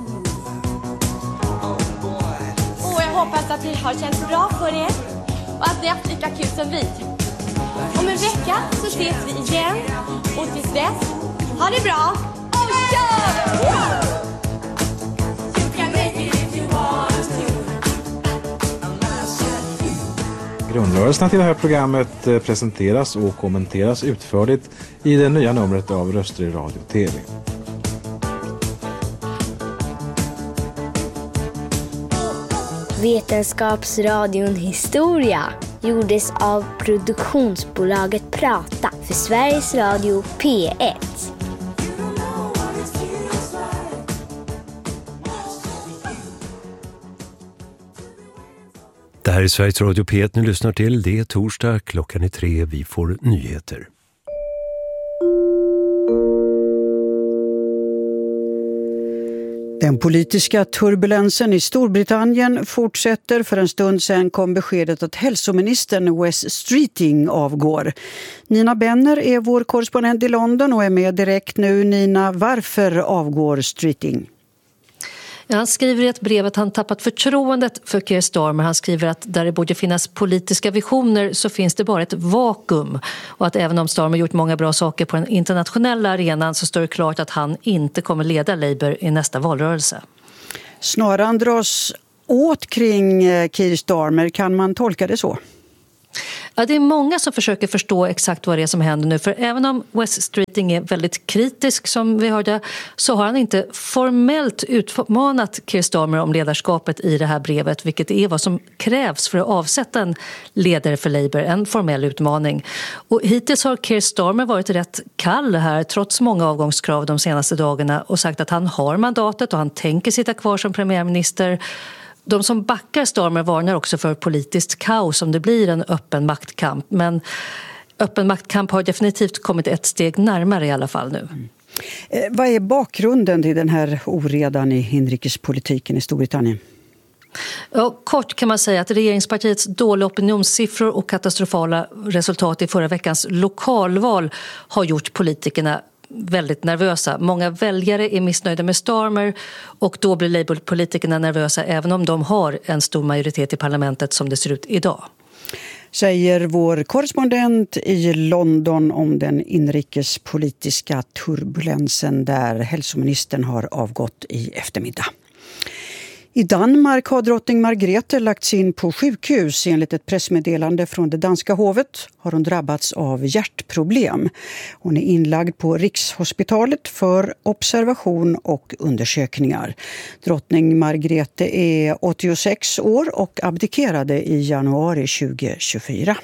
Speaker 9: Och jag hoppas att ni har känt bra för er och att ni har haft lika kul som vi. Om en vecka så ses vi igen och tills dess, ha det bra och kör!
Speaker 10: Grundrörelserna till det här programmet presenteras och kommenteras utförligt i det nya numret av Röster i Radio och T V.
Speaker 11: Vetenskapsradion Historia gjordes av produktionsbolaget Prata för Sveriges Radio P ett.
Speaker 12: Det här är Sveriges Radio P ett ni lyssnar till. Det är torsdag, klockan är tre, vi får nyheter.
Speaker 13: Den politiska turbulensen i Storbritannien fortsätter. För en stund sedan kom beskedet att hälsoministern Wes Streeting avgår. Nina Benner är vår korrespondent i London och är med direkt nu. Nina, varför avgår Streeting?
Speaker 14: Ja, han skriver i ett brev att han tappat förtroendet för Keir Starmer. Han skriver att där det borde finnas politiska visioner så finns det bara ett vakuum. Och att även om Starmer gjort många bra saker på den internationella arenan så står det klart att han inte kommer leda Labour i nästa valrörelse.
Speaker 13: Snaran dras åt kring Keir Starmer, kan man tolka det så?
Speaker 14: Ja, det är många som försöker förstå exakt vad det är som händer nu. För även om Wes Streeting är väldigt kritisk som vi hörde, så har han inte formellt utmanat Keir Starmer om ledarskapet i det här brevet, vilket är vad som krävs för att avsätta en ledare för Labour, en formell utmaning. Och hittills har Keir Starmer varit rätt kall här trots många avgångskrav de senaste dagarna och sagt att han har mandatet och han tänker sitta kvar som premiärminister. De som backar Starmer varnar också för politiskt kaos om det blir en öppen maktkamp. Men öppen maktkamp har definitivt kommit ett steg närmare i alla fall nu. Mm.
Speaker 13: Eh, vad är bakgrunden till den här oredan i inrikespolitiken i Storbritannien?
Speaker 14: Ja, kort kan man säga att regeringspartiets dåliga opinionssiffror och katastrofala resultat i förra veckans lokalval har gjort politikerna väldigt nervösa. Många väljare är missnöjda med Starmer och då blir Labour-politikerna nervösa även om de har en stor majoritet i parlamentet som det ser ut idag.
Speaker 13: Säger vår korrespondent i London om den inrikespolitiska turbulensen där hälsoministern har avgått i eftermiddag. I Danmark har drottning Margrethe lagts in på sjukhus. Enligt ett pressmeddelande från det danska hovet har hon drabbats av hjärtproblem. Hon är inlagd på Rikshospitalet för observation och undersökningar. Drottning Margrethe är åttiosex år och abdikerade i januari tjugohundratjugofyra.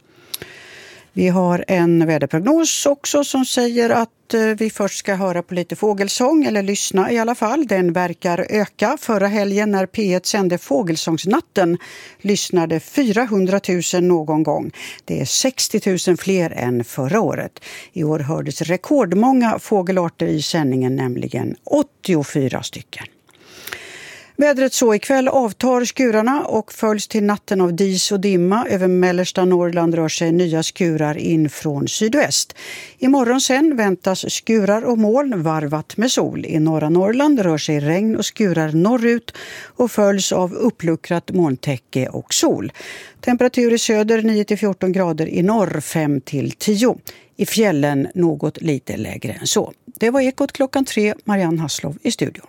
Speaker 13: Vi har en väderprognos också som säger att vi först ska höra på lite fågelsång, eller lyssna i alla fall. Den verkar öka. Förra helgen när P ett sände Fågelsångsnatten lyssnade fyrahundratusen någon gång. Det är sextio tusen fler än förra året. I år hördes rekordmånga fågelarter i sändningen, nämligen åttiofyra stycken. Vädret så ikväll avtar skurarna och följs till natten av dis och dimma. Över mellersta Norrland rör sig nya skurar in från sydväst. Imorgon sen väntas skurar och moln varvat med sol. I norra Norrland rör sig regn och skurar norrut och följs av uppluckrat molntäcke och sol. Temperatur i söder nio till fjorton grader, i norr fem till tio. I fjällen något lite lägre än så. Det var Ekot klockan tre. Marianne Hasslov i studion.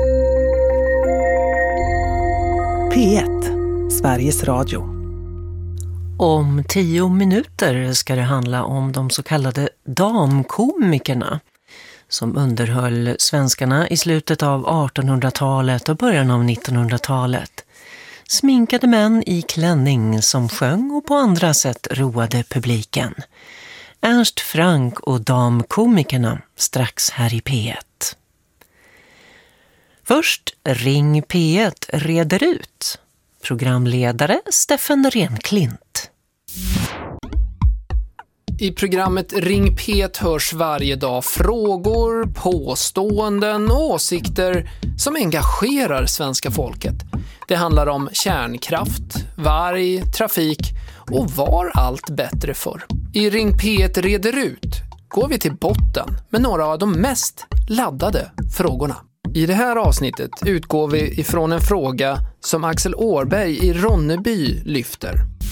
Speaker 15: P ett, Sveriges Radio.
Speaker 16: Om tio minuter ska det handla om de så kallade damkomikerna som underhöll svenskarna i slutet av artonhundratalet och början av nittonhundratalet. Sminkade män i klänning som sjöng och på andra sätt roade publiken. Ernst Frank och damkomikerna strax här i P ett. Först Ring P ett reder ut. Programledare Steffen Renklint.
Speaker 17: I programmet Ring P ett hörs varje dag frågor, påståenden och åsikter som engagerar svenska folket. Det handlar om kärnkraft, varg, trafik och var allt bättre för. I Ring P ett reder ut går vi till botten med några av de mest laddade frågorna. I det här avsnittet utgår vi ifrån en fråga som Axel Årberg i Ronneby lyfter.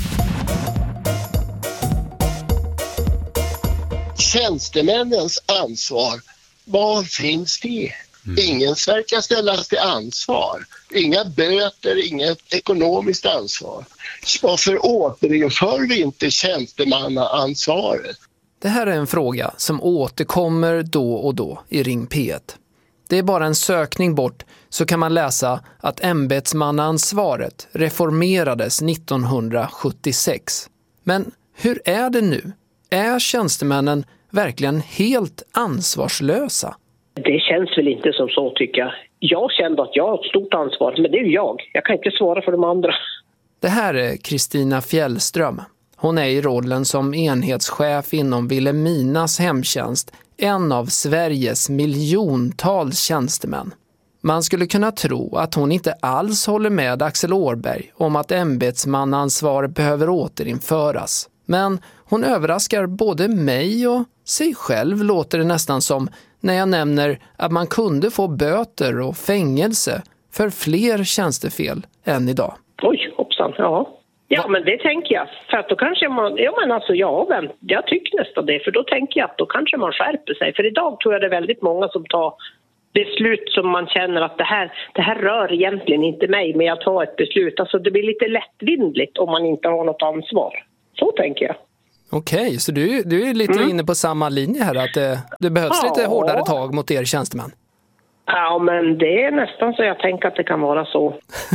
Speaker 18: Tjänstemännens ansvar, var finns det? Mm. Ingen verkar ställas till ansvar. Inga böter, inget ekonomiskt ansvar. Varför återinför vi inte tjänstemannaansvaret?
Speaker 17: Det här är en fråga som återkommer då och då i Ring P ett. Det är bara en sökning bort så kan man läsa att ämbetsmannaansvaret reformerades nittonhundrasjuttiosex. Men hur är det nu? Är tjänstemännen verkligen helt ansvarslösa?
Speaker 19: Det känns väl inte som så, tycker jag. Jag kände att jag har ett stort ansvar, men det är jag. Jag kan inte svara för de andra.
Speaker 17: Det här är Kristina Fjällström. Hon är i rollen som enhetschef inom Vilhelminas hemtjänst, en av Sveriges miljontals tjänstemän. Man skulle kunna tro att hon inte alls håller med Axel Årberg om att ämbetsmannaansvar behöver återinföras. Men hon överraskar både mig och sig själv, låter det nästan som, när jag nämner att man kunde få böter och fängelse för fler tjänstefel än idag.
Speaker 19: Oj, hoppsan, ja. Ja, men det tänker jag. För att då kanske man, ja men alltså ja, men jag tycker nästan det. För då tänker jag att då kanske man skärper sig. För idag tror jag det är väldigt många som tar beslut som man känner att det här, det här rör egentligen inte mig, men jag tar ett beslut. Alltså det blir lite lättvindligt om man inte har något ansvar. Så tänker jag.
Speaker 17: Okej, så du, du är lite mm. inne på samma linje här, att det, det behövs ja. lite hårdare tag mot er tjänstemän.
Speaker 19: Ja, men det är nästan så jag tänker att det kan vara så.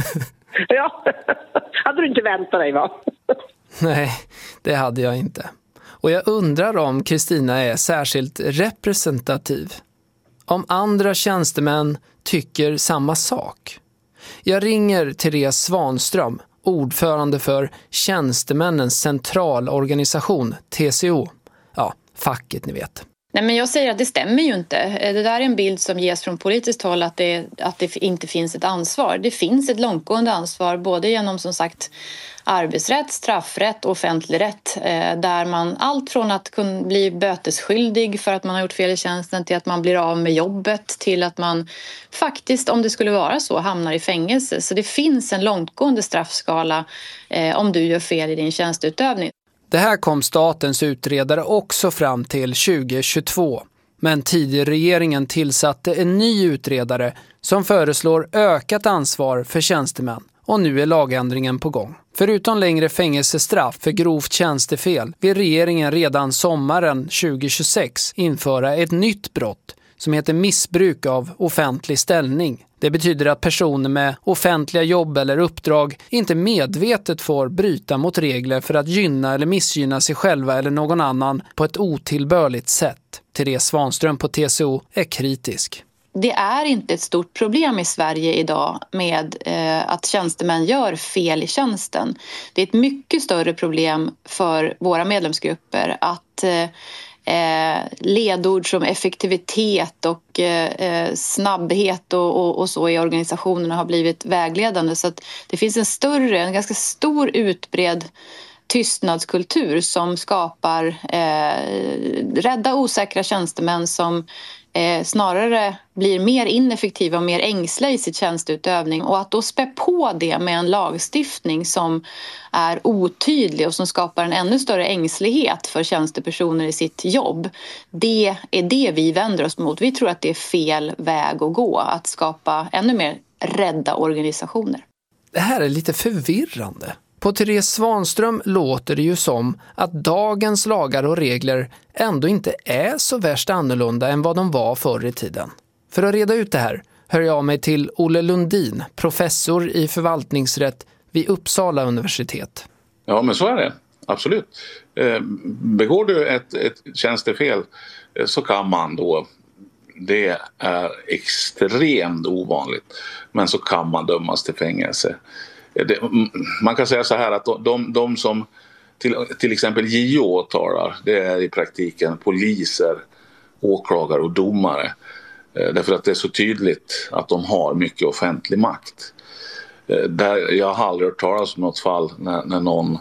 Speaker 19: Ja, hade du inte väntat dig, va?
Speaker 17: Nej, det hade jag inte. Och jag undrar om Kristina är särskilt representativ. Om andra tjänstemän tycker samma sak. Jag ringer Therese Svanström, ordförande för Tjänstemännens centralorganisation, T C O. Ja, facket ni vet.
Speaker 20: Nej, men jag säger att det stämmer ju inte. Det där är en bild som ges från politiskt håll att det, att det inte finns ett ansvar. Det finns ett långtgående ansvar både genom som sagt arbetsrätt, straffrätt och offentlig rätt. Där man allt från att kunna bli bötesskyldig för att man har gjort fel i tjänsten till att man blir av med jobbet till att man faktiskt, om det skulle vara så, hamnar i fängelse. Så det finns en långtgående straffskala om du gör fel i din tjänsteutövning.
Speaker 17: Det här kom statens utredare också fram till tjugo tjugotvå. Men tidigregeringen tillsatte en ny utredare som föreslår ökat ansvar för tjänstemän. Och nu är lagändringen på gång. Förutom längre fängelsestraff för grovt tjänstefel vill regeringen redan sommaren tjugo tjugosex införa ett nytt brott som heter missbruk av offentlig ställning. Det betyder att personer med offentliga jobb eller uppdrag inte medvetet får bryta mot regler för att gynna eller missgynna sig själva eller någon annan på ett otillbörligt sätt. Therese Svanström på T C O är kritisk.
Speaker 20: Det är inte ett stort problem i Sverige idag med eh, att tjänstemän gör fel i tjänsten. Det är ett mycket större problem för våra medlemsgrupper att eh, Eh, ledord som effektivitet och eh, snabbhet och, och, och så i organisationerna har blivit vägledande. Så att det finns en större, en ganska stor utbredd tystnadskultur som skapar eh, rädda osäkra tjänstemän som eh, snarare blir mer ineffektiva och mer ängsliga i sitt tjänsteutövning. Och att då spä på det med en lagstiftning som är otydlig och som skapar en ännu större ängslighet för tjänstepersoner i sitt jobb. Det är det vi vänder oss mot. Vi tror att det är fel väg att gå, att skapa ännu mer rädda organisationer.
Speaker 17: Det här är lite förvirrande. På Therese Svanström låter det ju som att dagens lagar och regler ändå inte är så värst annorlunda än vad de var förr i tiden. För att reda ut det här hör jag mig till Olle Lundin, professor i förvaltningsrätt vid Uppsala universitet.
Speaker 21: Ja, men så är det. Absolut. Begår du ett, ett tjänstefel så kan man då, det är extremt ovanligt, men så kan man dömas till fängelse. Det, man kan säga så här att de, de som till, till exempel J O åtalar, det är i praktiken poliser, åklagare och domare. Därför att det är så tydligt att de har mycket offentlig makt. Där jag har aldrig hört talas om något fall när, när någon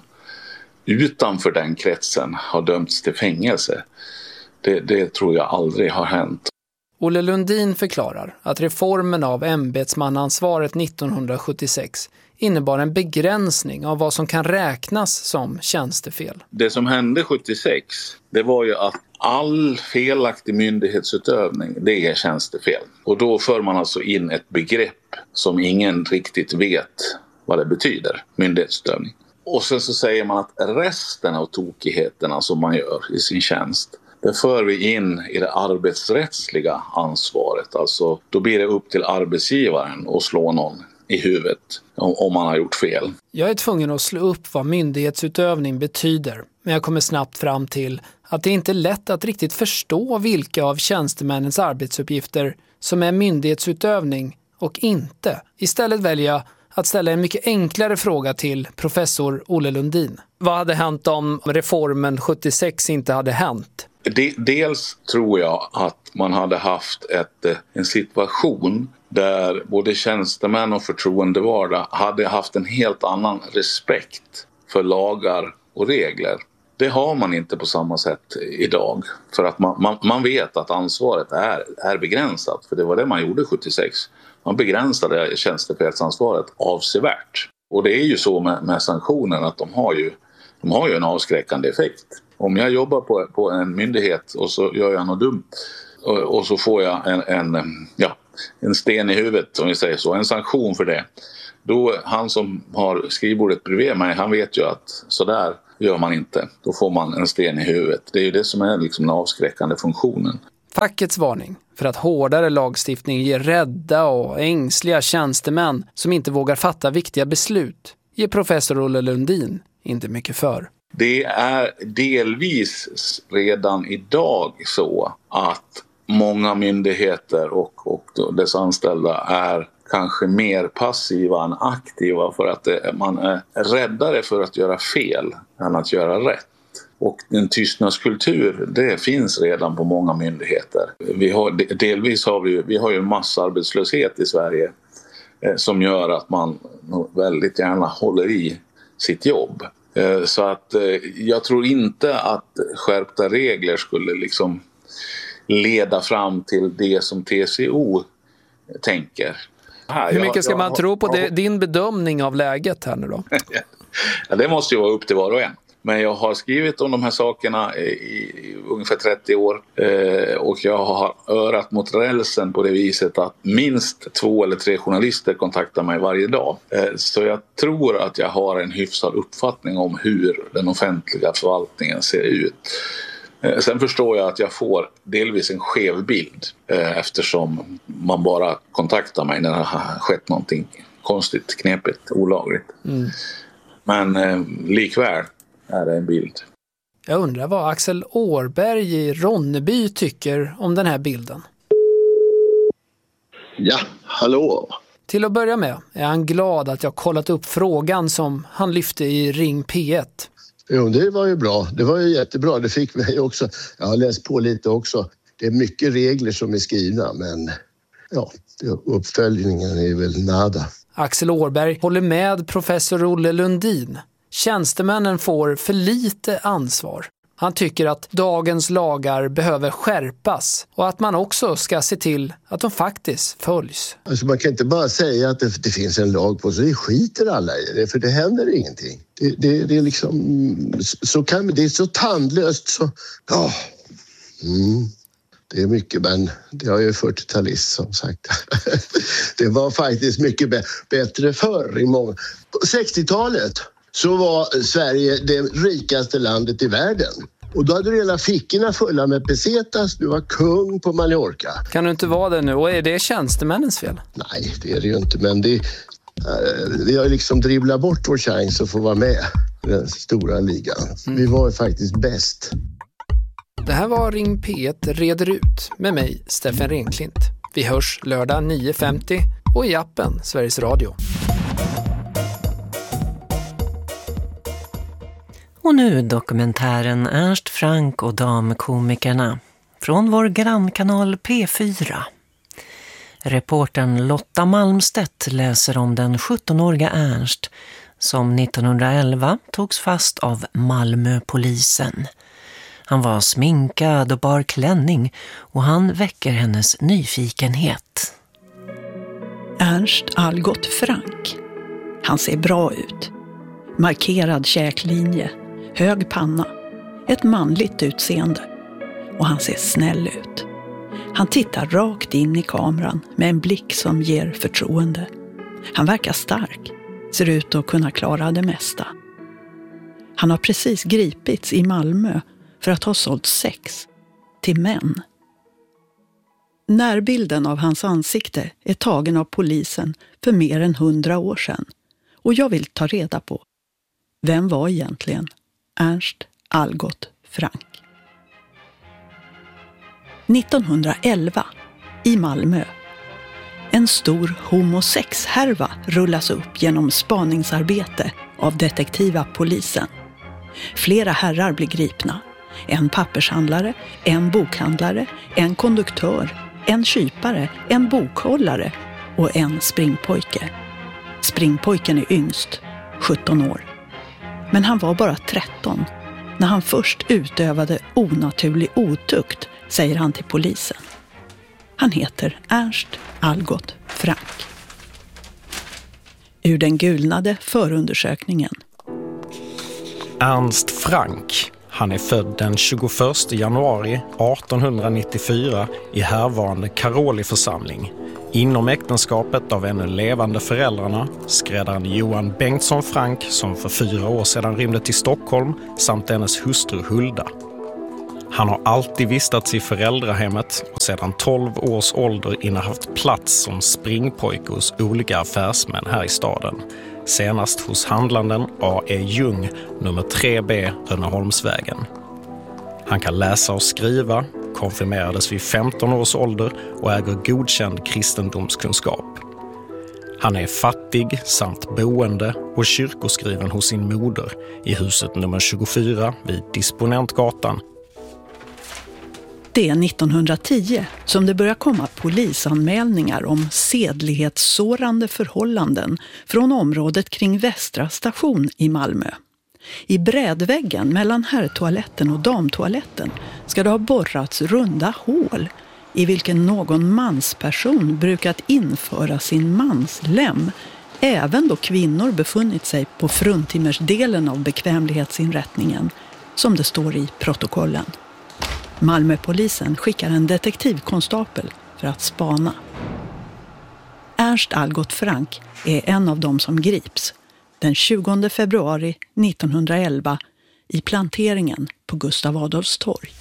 Speaker 21: utanför den kretsen har dömts till fängelse. Det, det tror jag aldrig har hänt.
Speaker 17: Olle Lundin förklarar att reformen av ämbetsmannaansvaret nittonhundrasjuttiosex innebar en begränsning av vad som kan räknas som tjänstefel.
Speaker 21: Det som hände sjuttiosex, det var ju att all felaktig myndighetsutövning, det är tjänstefel. Och då för man alltså in ett begrepp som ingen riktigt vet vad det betyder, myndighetsutövning. Och sen så säger man att resten av tokigheterna som man gör i sin tjänst, det för vi in i det arbetsrättsliga ansvaret. Alltså då blir det upp till arbetsgivaren att slå någon i huvudet om, om man har gjort fel.
Speaker 17: Jag är tvungen att slå upp vad myndighetsutövning betyder. Men jag kommer snabbt fram till att det inte är lätt att riktigt förstå vilka av tjänstemännens arbetsuppgifter som är myndighetsutövning och inte. Istället väljer jag att ställa en mycket enklare fråga till professor Olle Lundin. Vad hade hänt om reformen sjuttiosex inte hade hänt?
Speaker 21: Dels tror jag att man hade haft ett, en situation där både tjänstemän och förtroendevalda hade haft en helt annan respekt för lagar och regler. Det har man inte på samma sätt idag, för att man, man, man vet att ansvaret är, är begränsat, för det var det man gjorde sjuttiosex. Man begränsade tjänstefelsansvaret avsevärt. Och det är ju så med, med sanktioner att de har ju, de har ju en avskräckande effekt. Om jag jobbar på, på en myndighet och så gör jag något dumt och, och så får jag en, en, ja, en sten i huvudet, om vi säger så, en sanktion för det. Då han som har skrivbordet bredvid mig, han vet ju att så där gör man inte. Då får man en sten i huvudet. Det är ju det som är liksom den avskräckande funktionen.
Speaker 17: Fackets varning för att hårdare lagstiftning ger rädda och ängsliga tjänstemän som inte vågar fatta viktiga beslut ger professor Olle Lundin inte mycket för.
Speaker 21: Det är delvis redan idag så att många myndigheter och, och dess anställda är kanske mer passiva än aktiva, för att det, man är räddare för att göra fel än att göra rätt. Och en tystnadskultur, det finns redan på många myndigheter. Vi har, delvis har vi, vi har ju en massarbetslöshet i Sverige eh, som gör att man väldigt gärna håller i sitt jobb. Eh, så att eh, jag tror inte att skärpta regler skulle liksom leda fram till det som T C O tänker.
Speaker 17: Hur mycket ska man tro på det, din bedömning av läget här nu då?
Speaker 21: Ja, det måste ju vara upp till var och en. Men jag har skrivit om de här sakerna i, i ungefär trettio år eh, och jag har örat mot rälsen på det viset att minst två eller tre journalister kontaktar mig varje dag. Eh, så jag tror att jag har en hyfsad uppfattning om hur den offentliga förvaltningen ser ut. Eh, sen förstår jag att jag får delvis en skev bild eh, eftersom man bara kontaktar mig när det har skett någonting konstigt, knepigt, olagligt. Mm. Men eh, likväl är det en bild.
Speaker 17: Jag undrar vad Axel Årberg i Ronneby tycker om den här bilden.
Speaker 18: Ja, hallå.
Speaker 17: Till att börja med är han glad att jag kollat upp frågan som han lyfte i Ring P ett.
Speaker 18: Jo, det var ju bra. Det var ju jättebra. Det fick mig också. Jag har läst på lite också. Det är mycket regler som är skrivna, men ja, uppföljningen är väl nada.
Speaker 17: Axel Årberg håller med professor Olle Lundin. Tjänstemännen får för lite ansvar. Han tycker att dagens lagar behöver skärpas och att man också ska se till att de faktiskt följs.
Speaker 18: Alltså man kan inte bara säga att det, det finns en lag på så det skiter alla i det, för det händer ingenting. Det, det, det är liksom så kan, det är så tandlöst så ja. Mm. Det är mycket, men det har ju fyrtiotalist som sagt. Det var faktiskt mycket b- bättre förr i många. På sextiotalet så var Sverige det rikaste landet i världen. Och då hade du hela fickorna fulla med pesetas. Du var kung på Mallorca.
Speaker 17: Kan du inte vara det nu? Och är det tjänstemännens fel?
Speaker 18: Nej, det är det ju inte. Men det, vi har liksom dribblat bort vår chans att få vara med i den stora ligan. Mm. Vi var ju faktiskt bäst.
Speaker 17: Det här var Ring P ett reder ut med mig, Steffen Renklint. Vi hörs lördag nio femtio och i appen Sveriges Radio.
Speaker 16: Och nu dokumentären Ernst Frank och damkomikerna från vår grannkanal P fyra. Reportern Lotta Malmstedt läser om den sjuttonåriga Ernst som nittonhundraelva togs fast av Malmöpolisen. Han var sminkad och bar klänning och han väcker hennes nyfikenhet.
Speaker 13: Ernst Algot Frank. Han ser bra ut. Markerad käklinje, hög panna, ett manligt utseende. Och han ser snäll ut. Han tittar rakt in i kameran med en blick som ger förtroende. Han verkar stark, ser ut att kunna klara det mesta. Han har precis gripits i Malmö för att ha sålt sex till män. Närbilden av hans ansikte är tagen av polisen för mer än hundra år sedan. Och jag vill ta reda på, vem var egentligen Ernst Algot Frank? nittonhundraelva i Malmö. En stor homosexhärva rullas upp genom spaningsarbete av detektiva polisen. Flera herrar blir gripna. En pappershandlare, en bokhandlare, en konduktör, en kypare, en bokhållare och en springpojke. Springpojken är yngst, sjutton år. Men han var bara tretton när han först utövade onaturlig otukt, säger han till polisen. Han heter Ernst Algot Frank. Ur den gulnade förundersökningen.
Speaker 3: Ernst Frank. Han är född den tjugoförsta januari artonhundranittiofyra i härvarande Karoli-församling. Inom äktenskapet av ännu levande föräldrarna, skräddaren Johan Bengtsson Frank som för fyra år sedan rymde till Stockholm, samt hennes hustru Hulda. Han har alltid vistats i föräldrahemmet och sedan tolv års ålder innehaft plats som springpojke hos olika affärsmän här i staden. Senast hos handlanden A E Ljung, nummer tre B, Rönneholmsvägen. Han kan läsa och skriva, konfirmerades vid femton års ålder och äger godkänd kristendomskunskap. Han är fattig samt boende och kyrkoskriven hos sin moder i huset nummer tjugofyra vid Disponentgatan.
Speaker 13: Det är nittonhundratio som det börjar komma polisanmälningar om sedlighetssårande förhållanden från området kring Västra station i Malmö. I brädväggen mellan herrtoaletten och damtoaletten ska det ha borrats runda hål i vilken någon mansperson brukat införa sin manslem, även då kvinnor befunnit sig på fruntimmersdelen av bekvämlighetsinrättningen, som det står i protokollen. Malmöpolisen skickar en detektivkonstapel för att spana. Ernst Algot Frank är en av dem som grips den tjugonde februari nittonhundraelva i planteringen på Gustav Adolfs torg.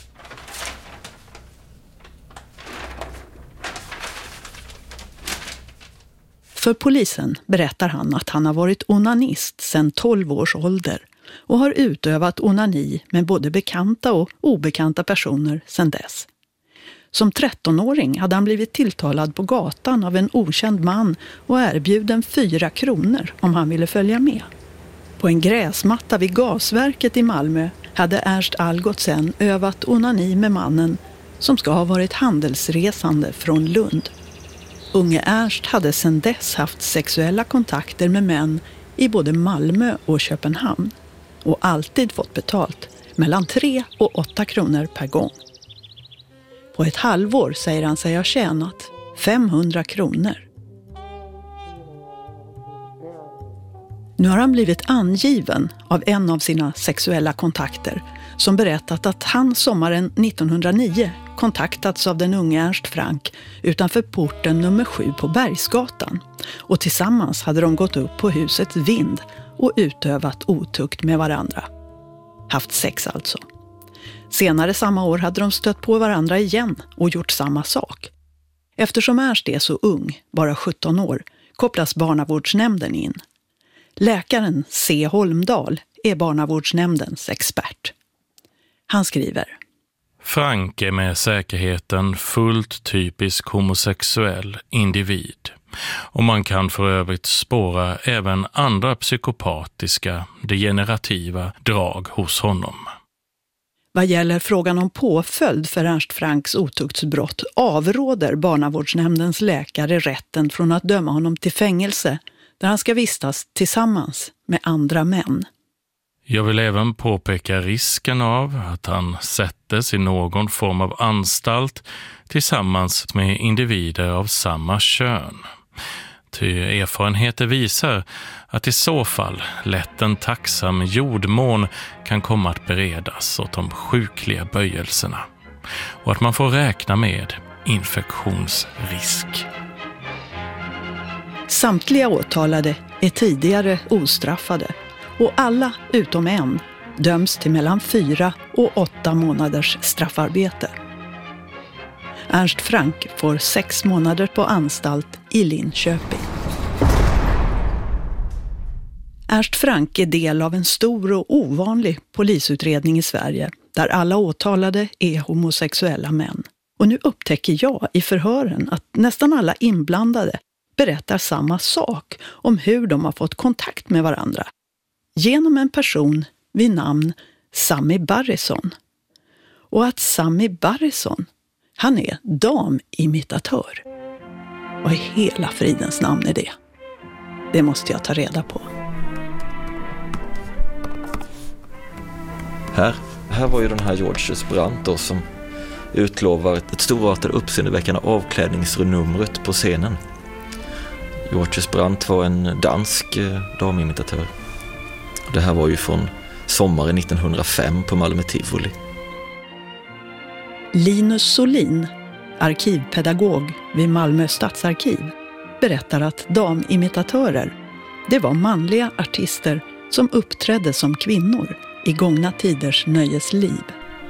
Speaker 13: För polisen berättar han att han har varit onanist sedan tolv års ålder och har utövat onani med både bekanta och obekanta personer sedan dess. Som trettonåring hade han blivit tilltalad på gatan av en okänd man och erbjuden fyra kronor om han ville följa med. På en gräsmatta vid gasverket i Malmö hade Ernst Algot sen övat onani med mannen som ska ha varit handelsresande från Lund. Unge Ernst hade sedan dess haft sexuella kontakter med män i både Malmö och Köpenhamn och alltid fått betalt mellan tre och åtta kronor per gång. På ett halvår säger han sig ha tjänat femhundra kronor. Nu har han blivit angiven av en av sina sexuella kontakter som berättat att han sommaren nittonhundranio kontaktats av den unge Ernst Frank utanför porten nummer sju på Bergsgatan och tillsammans hade de gått upp på husets vind och utövat otukt med varandra. Haft sex alltså. Senare samma år hade de stött på varandra igen och gjort samma sak. Eftersom Ernst är så ung, bara sjutton år, kopplas barnavårdsnämnden in. Läkaren C. Holmdahl är barnavårdsnämndens expert. Han skriver:
Speaker 22: Frank är med säkerheten fullt typisk homosexuell individ. Och man kan för övrigt spåra även andra psykopatiska, degenerativa drag hos honom.
Speaker 13: Vad gäller frågan om påföljd för Ernst Franks otuktsbrott avråder barnavårdsnämndens läkare rätten från att döma honom till fängelse där han ska vistas tillsammans med andra män.
Speaker 22: Jag vill även påpeka risken av att han sättes i någon form av anstalt tillsammans med individer av samma kön. Ty erfarenheter visar att i så fall lätt en tacksam jordmån kan komma att beredas åt de sjukliga böjelserna och att man får räkna med infektionsrisk.
Speaker 13: Samtliga åtalade är tidigare ostraffade och alla utom en döms till mellan fyra och åtta månaders straffarbete. Ernst Frank får sex månader på anstalt i Linköping. Ernst Frank är del av en stor och ovanlig polisutredning i Sverige där alla åtalade är homosexuella män. Och nu upptäcker jag i förhören att nästan alla inblandade berättar samma sak om hur de har fått kontakt med varandra. Genom en person vid namn Sami Barrison. Och att Sami Barrison, han är damimitatör.
Speaker 15: Vad i hela fridens namn är det? Det måste jag ta reda på.
Speaker 2: Här, här var ju den här Georges Brandt då, som utlovar ett storartat uppseendeväckande avklädningsnumret på scenen. Georges Brandt var en dansk eh, damimitatör. Det här var ju från sommaren nittonhundrafem på Malmö Tivoli.
Speaker 15: Linus Solin, arkivpedagog vid Malmö stadsarkiv, berättar att damimitatörer, det var manliga artister som uppträdde som kvinnor i gångna tiders nöjesliv.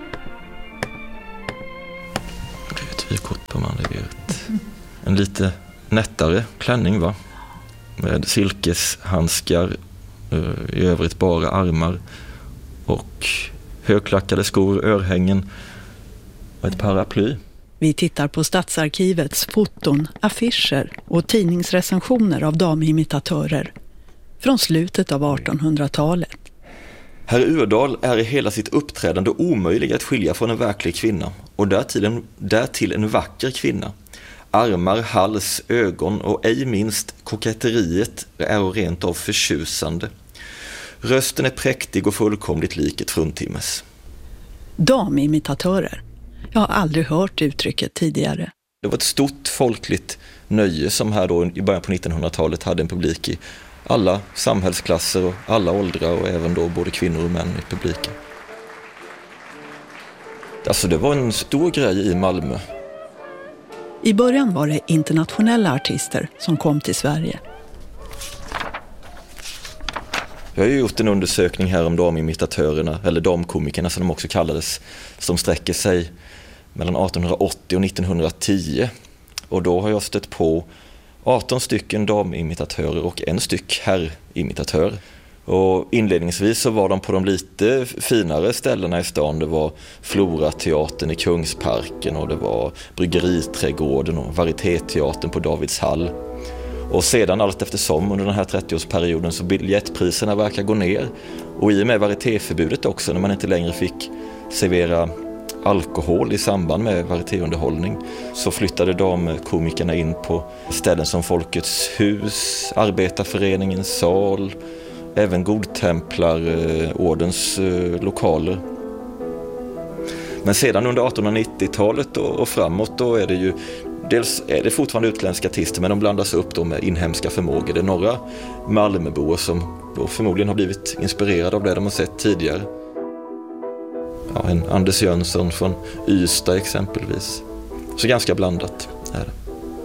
Speaker 2: Det är ett vykort på manlighet. En lite nättare klänning, va? Med silkeshandskar, i övrigt bara armar och högklackade skor, örhängen och ett paraply.
Speaker 15: Vi tittar på Stadsarkivets foton, affischer och tidningsrecensioner av damimitatörer från slutet av artonhundratalet.
Speaker 2: Herr Urdal är i hela sitt uppträdande omöjlig att skilja från en verklig kvinna, och därtill en, därtill en vacker kvinna. Armar, hals, ögon och ej minst koketteriet är rent av förtjusande. Rösten är präktig och fullkomligt lik ett fruntimmes.
Speaker 15: Damimitatörer. Jag har aldrig hört uttrycket tidigare.
Speaker 2: Det var ett stort folkligt nöje som här då i början på nittonhundratalet hade en publik i alla samhällsklasser och alla åldrar, och även då både kvinnor och män i publiken. Alltså det var en stor grej i Malmö.
Speaker 15: I början var det internationella artister som kom till Sverige.
Speaker 2: Jag har ju gjort en undersökning här om damimitatörerna, eller damkomikerna som de också kallades, som sträcker sig mellan artonhundraåttio och nittonhundratio. Och då har jag stött på arton stycken damimitatörer och en styck herrimitatörer. Och inledningsvis så var de på de lite finare ställena i stan. Det var Florateatern i Kungsparken, och det var Bryggeriträdgården och Varietéteatern på Davidshall. Och sedan allt eftersom under den här trettioårsperioden så biljettpriserna verkar gå ner. Och i och med varietéförbudet också, när man inte längre fick servera alkohol i samband med varietéunderhållning, så flyttade damkomikerna in på ställen som Folkets hus, Arbetarföreningens sal, även Godtemplarordens lokaler. Men sedan under artonhundranittiotalet och framåt då är det ju, dels är det fortfarande utländska artister, men de blandas upp då med inhemska förmågor. Det är några Malmöbor som då förmodligen har blivit inspirerade av det de har sett tidigare. Ja, en Anders Jönsson från Ystad exempelvis. Så ganska blandat är det.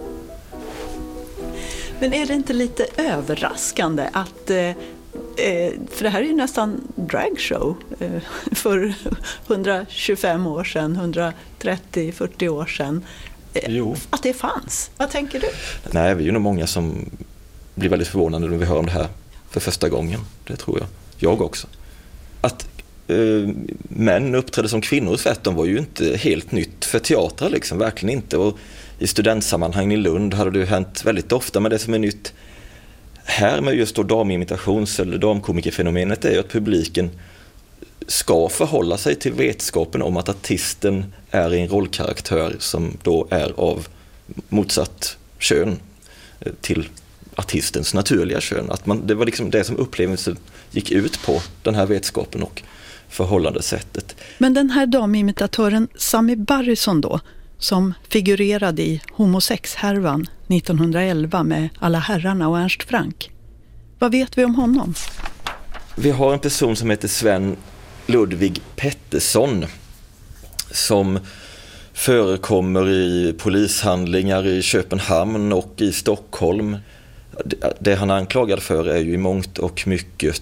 Speaker 15: Men är det inte lite överraskande att, eh, för det här är ju nästan dragshow eh, för hundratjugofem år sedan, hundratrettio fyrtio år sedan, eh,
Speaker 2: jo.
Speaker 15: att det fanns. Vad tänker du?
Speaker 2: Nej, vi är ju nog många som blir väldigt förvånade när vi hör om det här för första gången. Det tror jag. Jag också. Att eh, män uppträdde som kvinnor tvärtom var ju inte helt nytt för teatrar liksom, verkligen inte. Och i studentsammanhang i Lund hade det hänt väldigt ofta, men det som är nytt här med just då damimitations- eller damkomikerfenomenet är ju att publiken ska förhålla sig till vetskapen om att artisten är en rollkaraktär som då är av motsatt kön till artistens naturliga kön. Att man, det var liksom det som upplevelsen gick ut på, den här vetskapen och förhållandesättet.
Speaker 15: Men den här damimitatören Sami Barrison då, som figurerade i homosexhärvan nittonhundraelva med Alla herrarna och Ernst Frank. Vad vet vi om honom?
Speaker 2: Vi har en person som heter Sven Ludvig Pettersson som förekommer i polishandlingar i Köpenhamn och i Stockholm. Det han är anklagad för är ju i mångt och mycket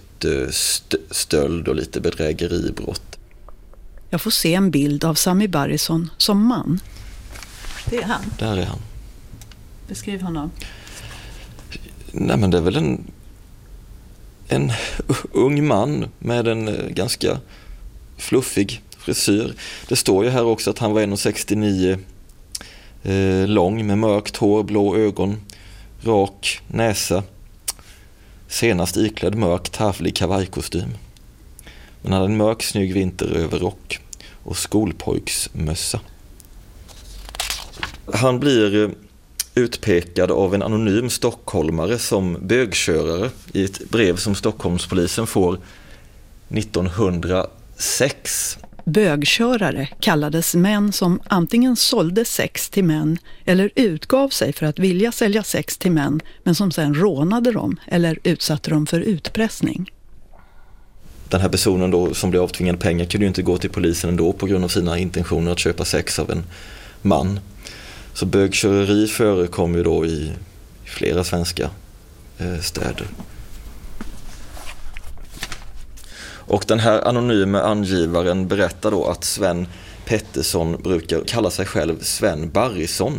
Speaker 2: stöld och lite bedrägeribrott.
Speaker 15: Jag får se en bild av Sami Barrison som man. Det är han.
Speaker 2: Där är han.
Speaker 15: Beskriv honom.
Speaker 2: Nej, men det är väl en en ung man med en ganska fluffig frisyr. Det står ju här också att han var en komma sextionio eh, lång med mörkt hår, blå ögon, rak näsa. Senast iklädd mörk tafflig kavajkostym. Men han hade en mörk snygg vinteröverrock och skolpojksmössa. Han blir utpekad av en anonym stockholmare som bögkörare i ett brev som Stockholmspolisen får nittonhundrasex.
Speaker 15: Bögkörare kallades män som antingen sålde sex till män eller utgav sig för att vilja sälja sex till män, men som sen rånade dem eller utsatte dem för utpressning.
Speaker 2: Den här personen då som blev avtvingad pengar kunde ju inte gå till polisen ändå på grund av sina intentioner att köpa sex av en man. Så bögköreri förekom ju då i flera svenska eh, städer. Och den här anonyma angivaren berättar då att Sven Pettersson brukar kalla sig själv Sven Barrison.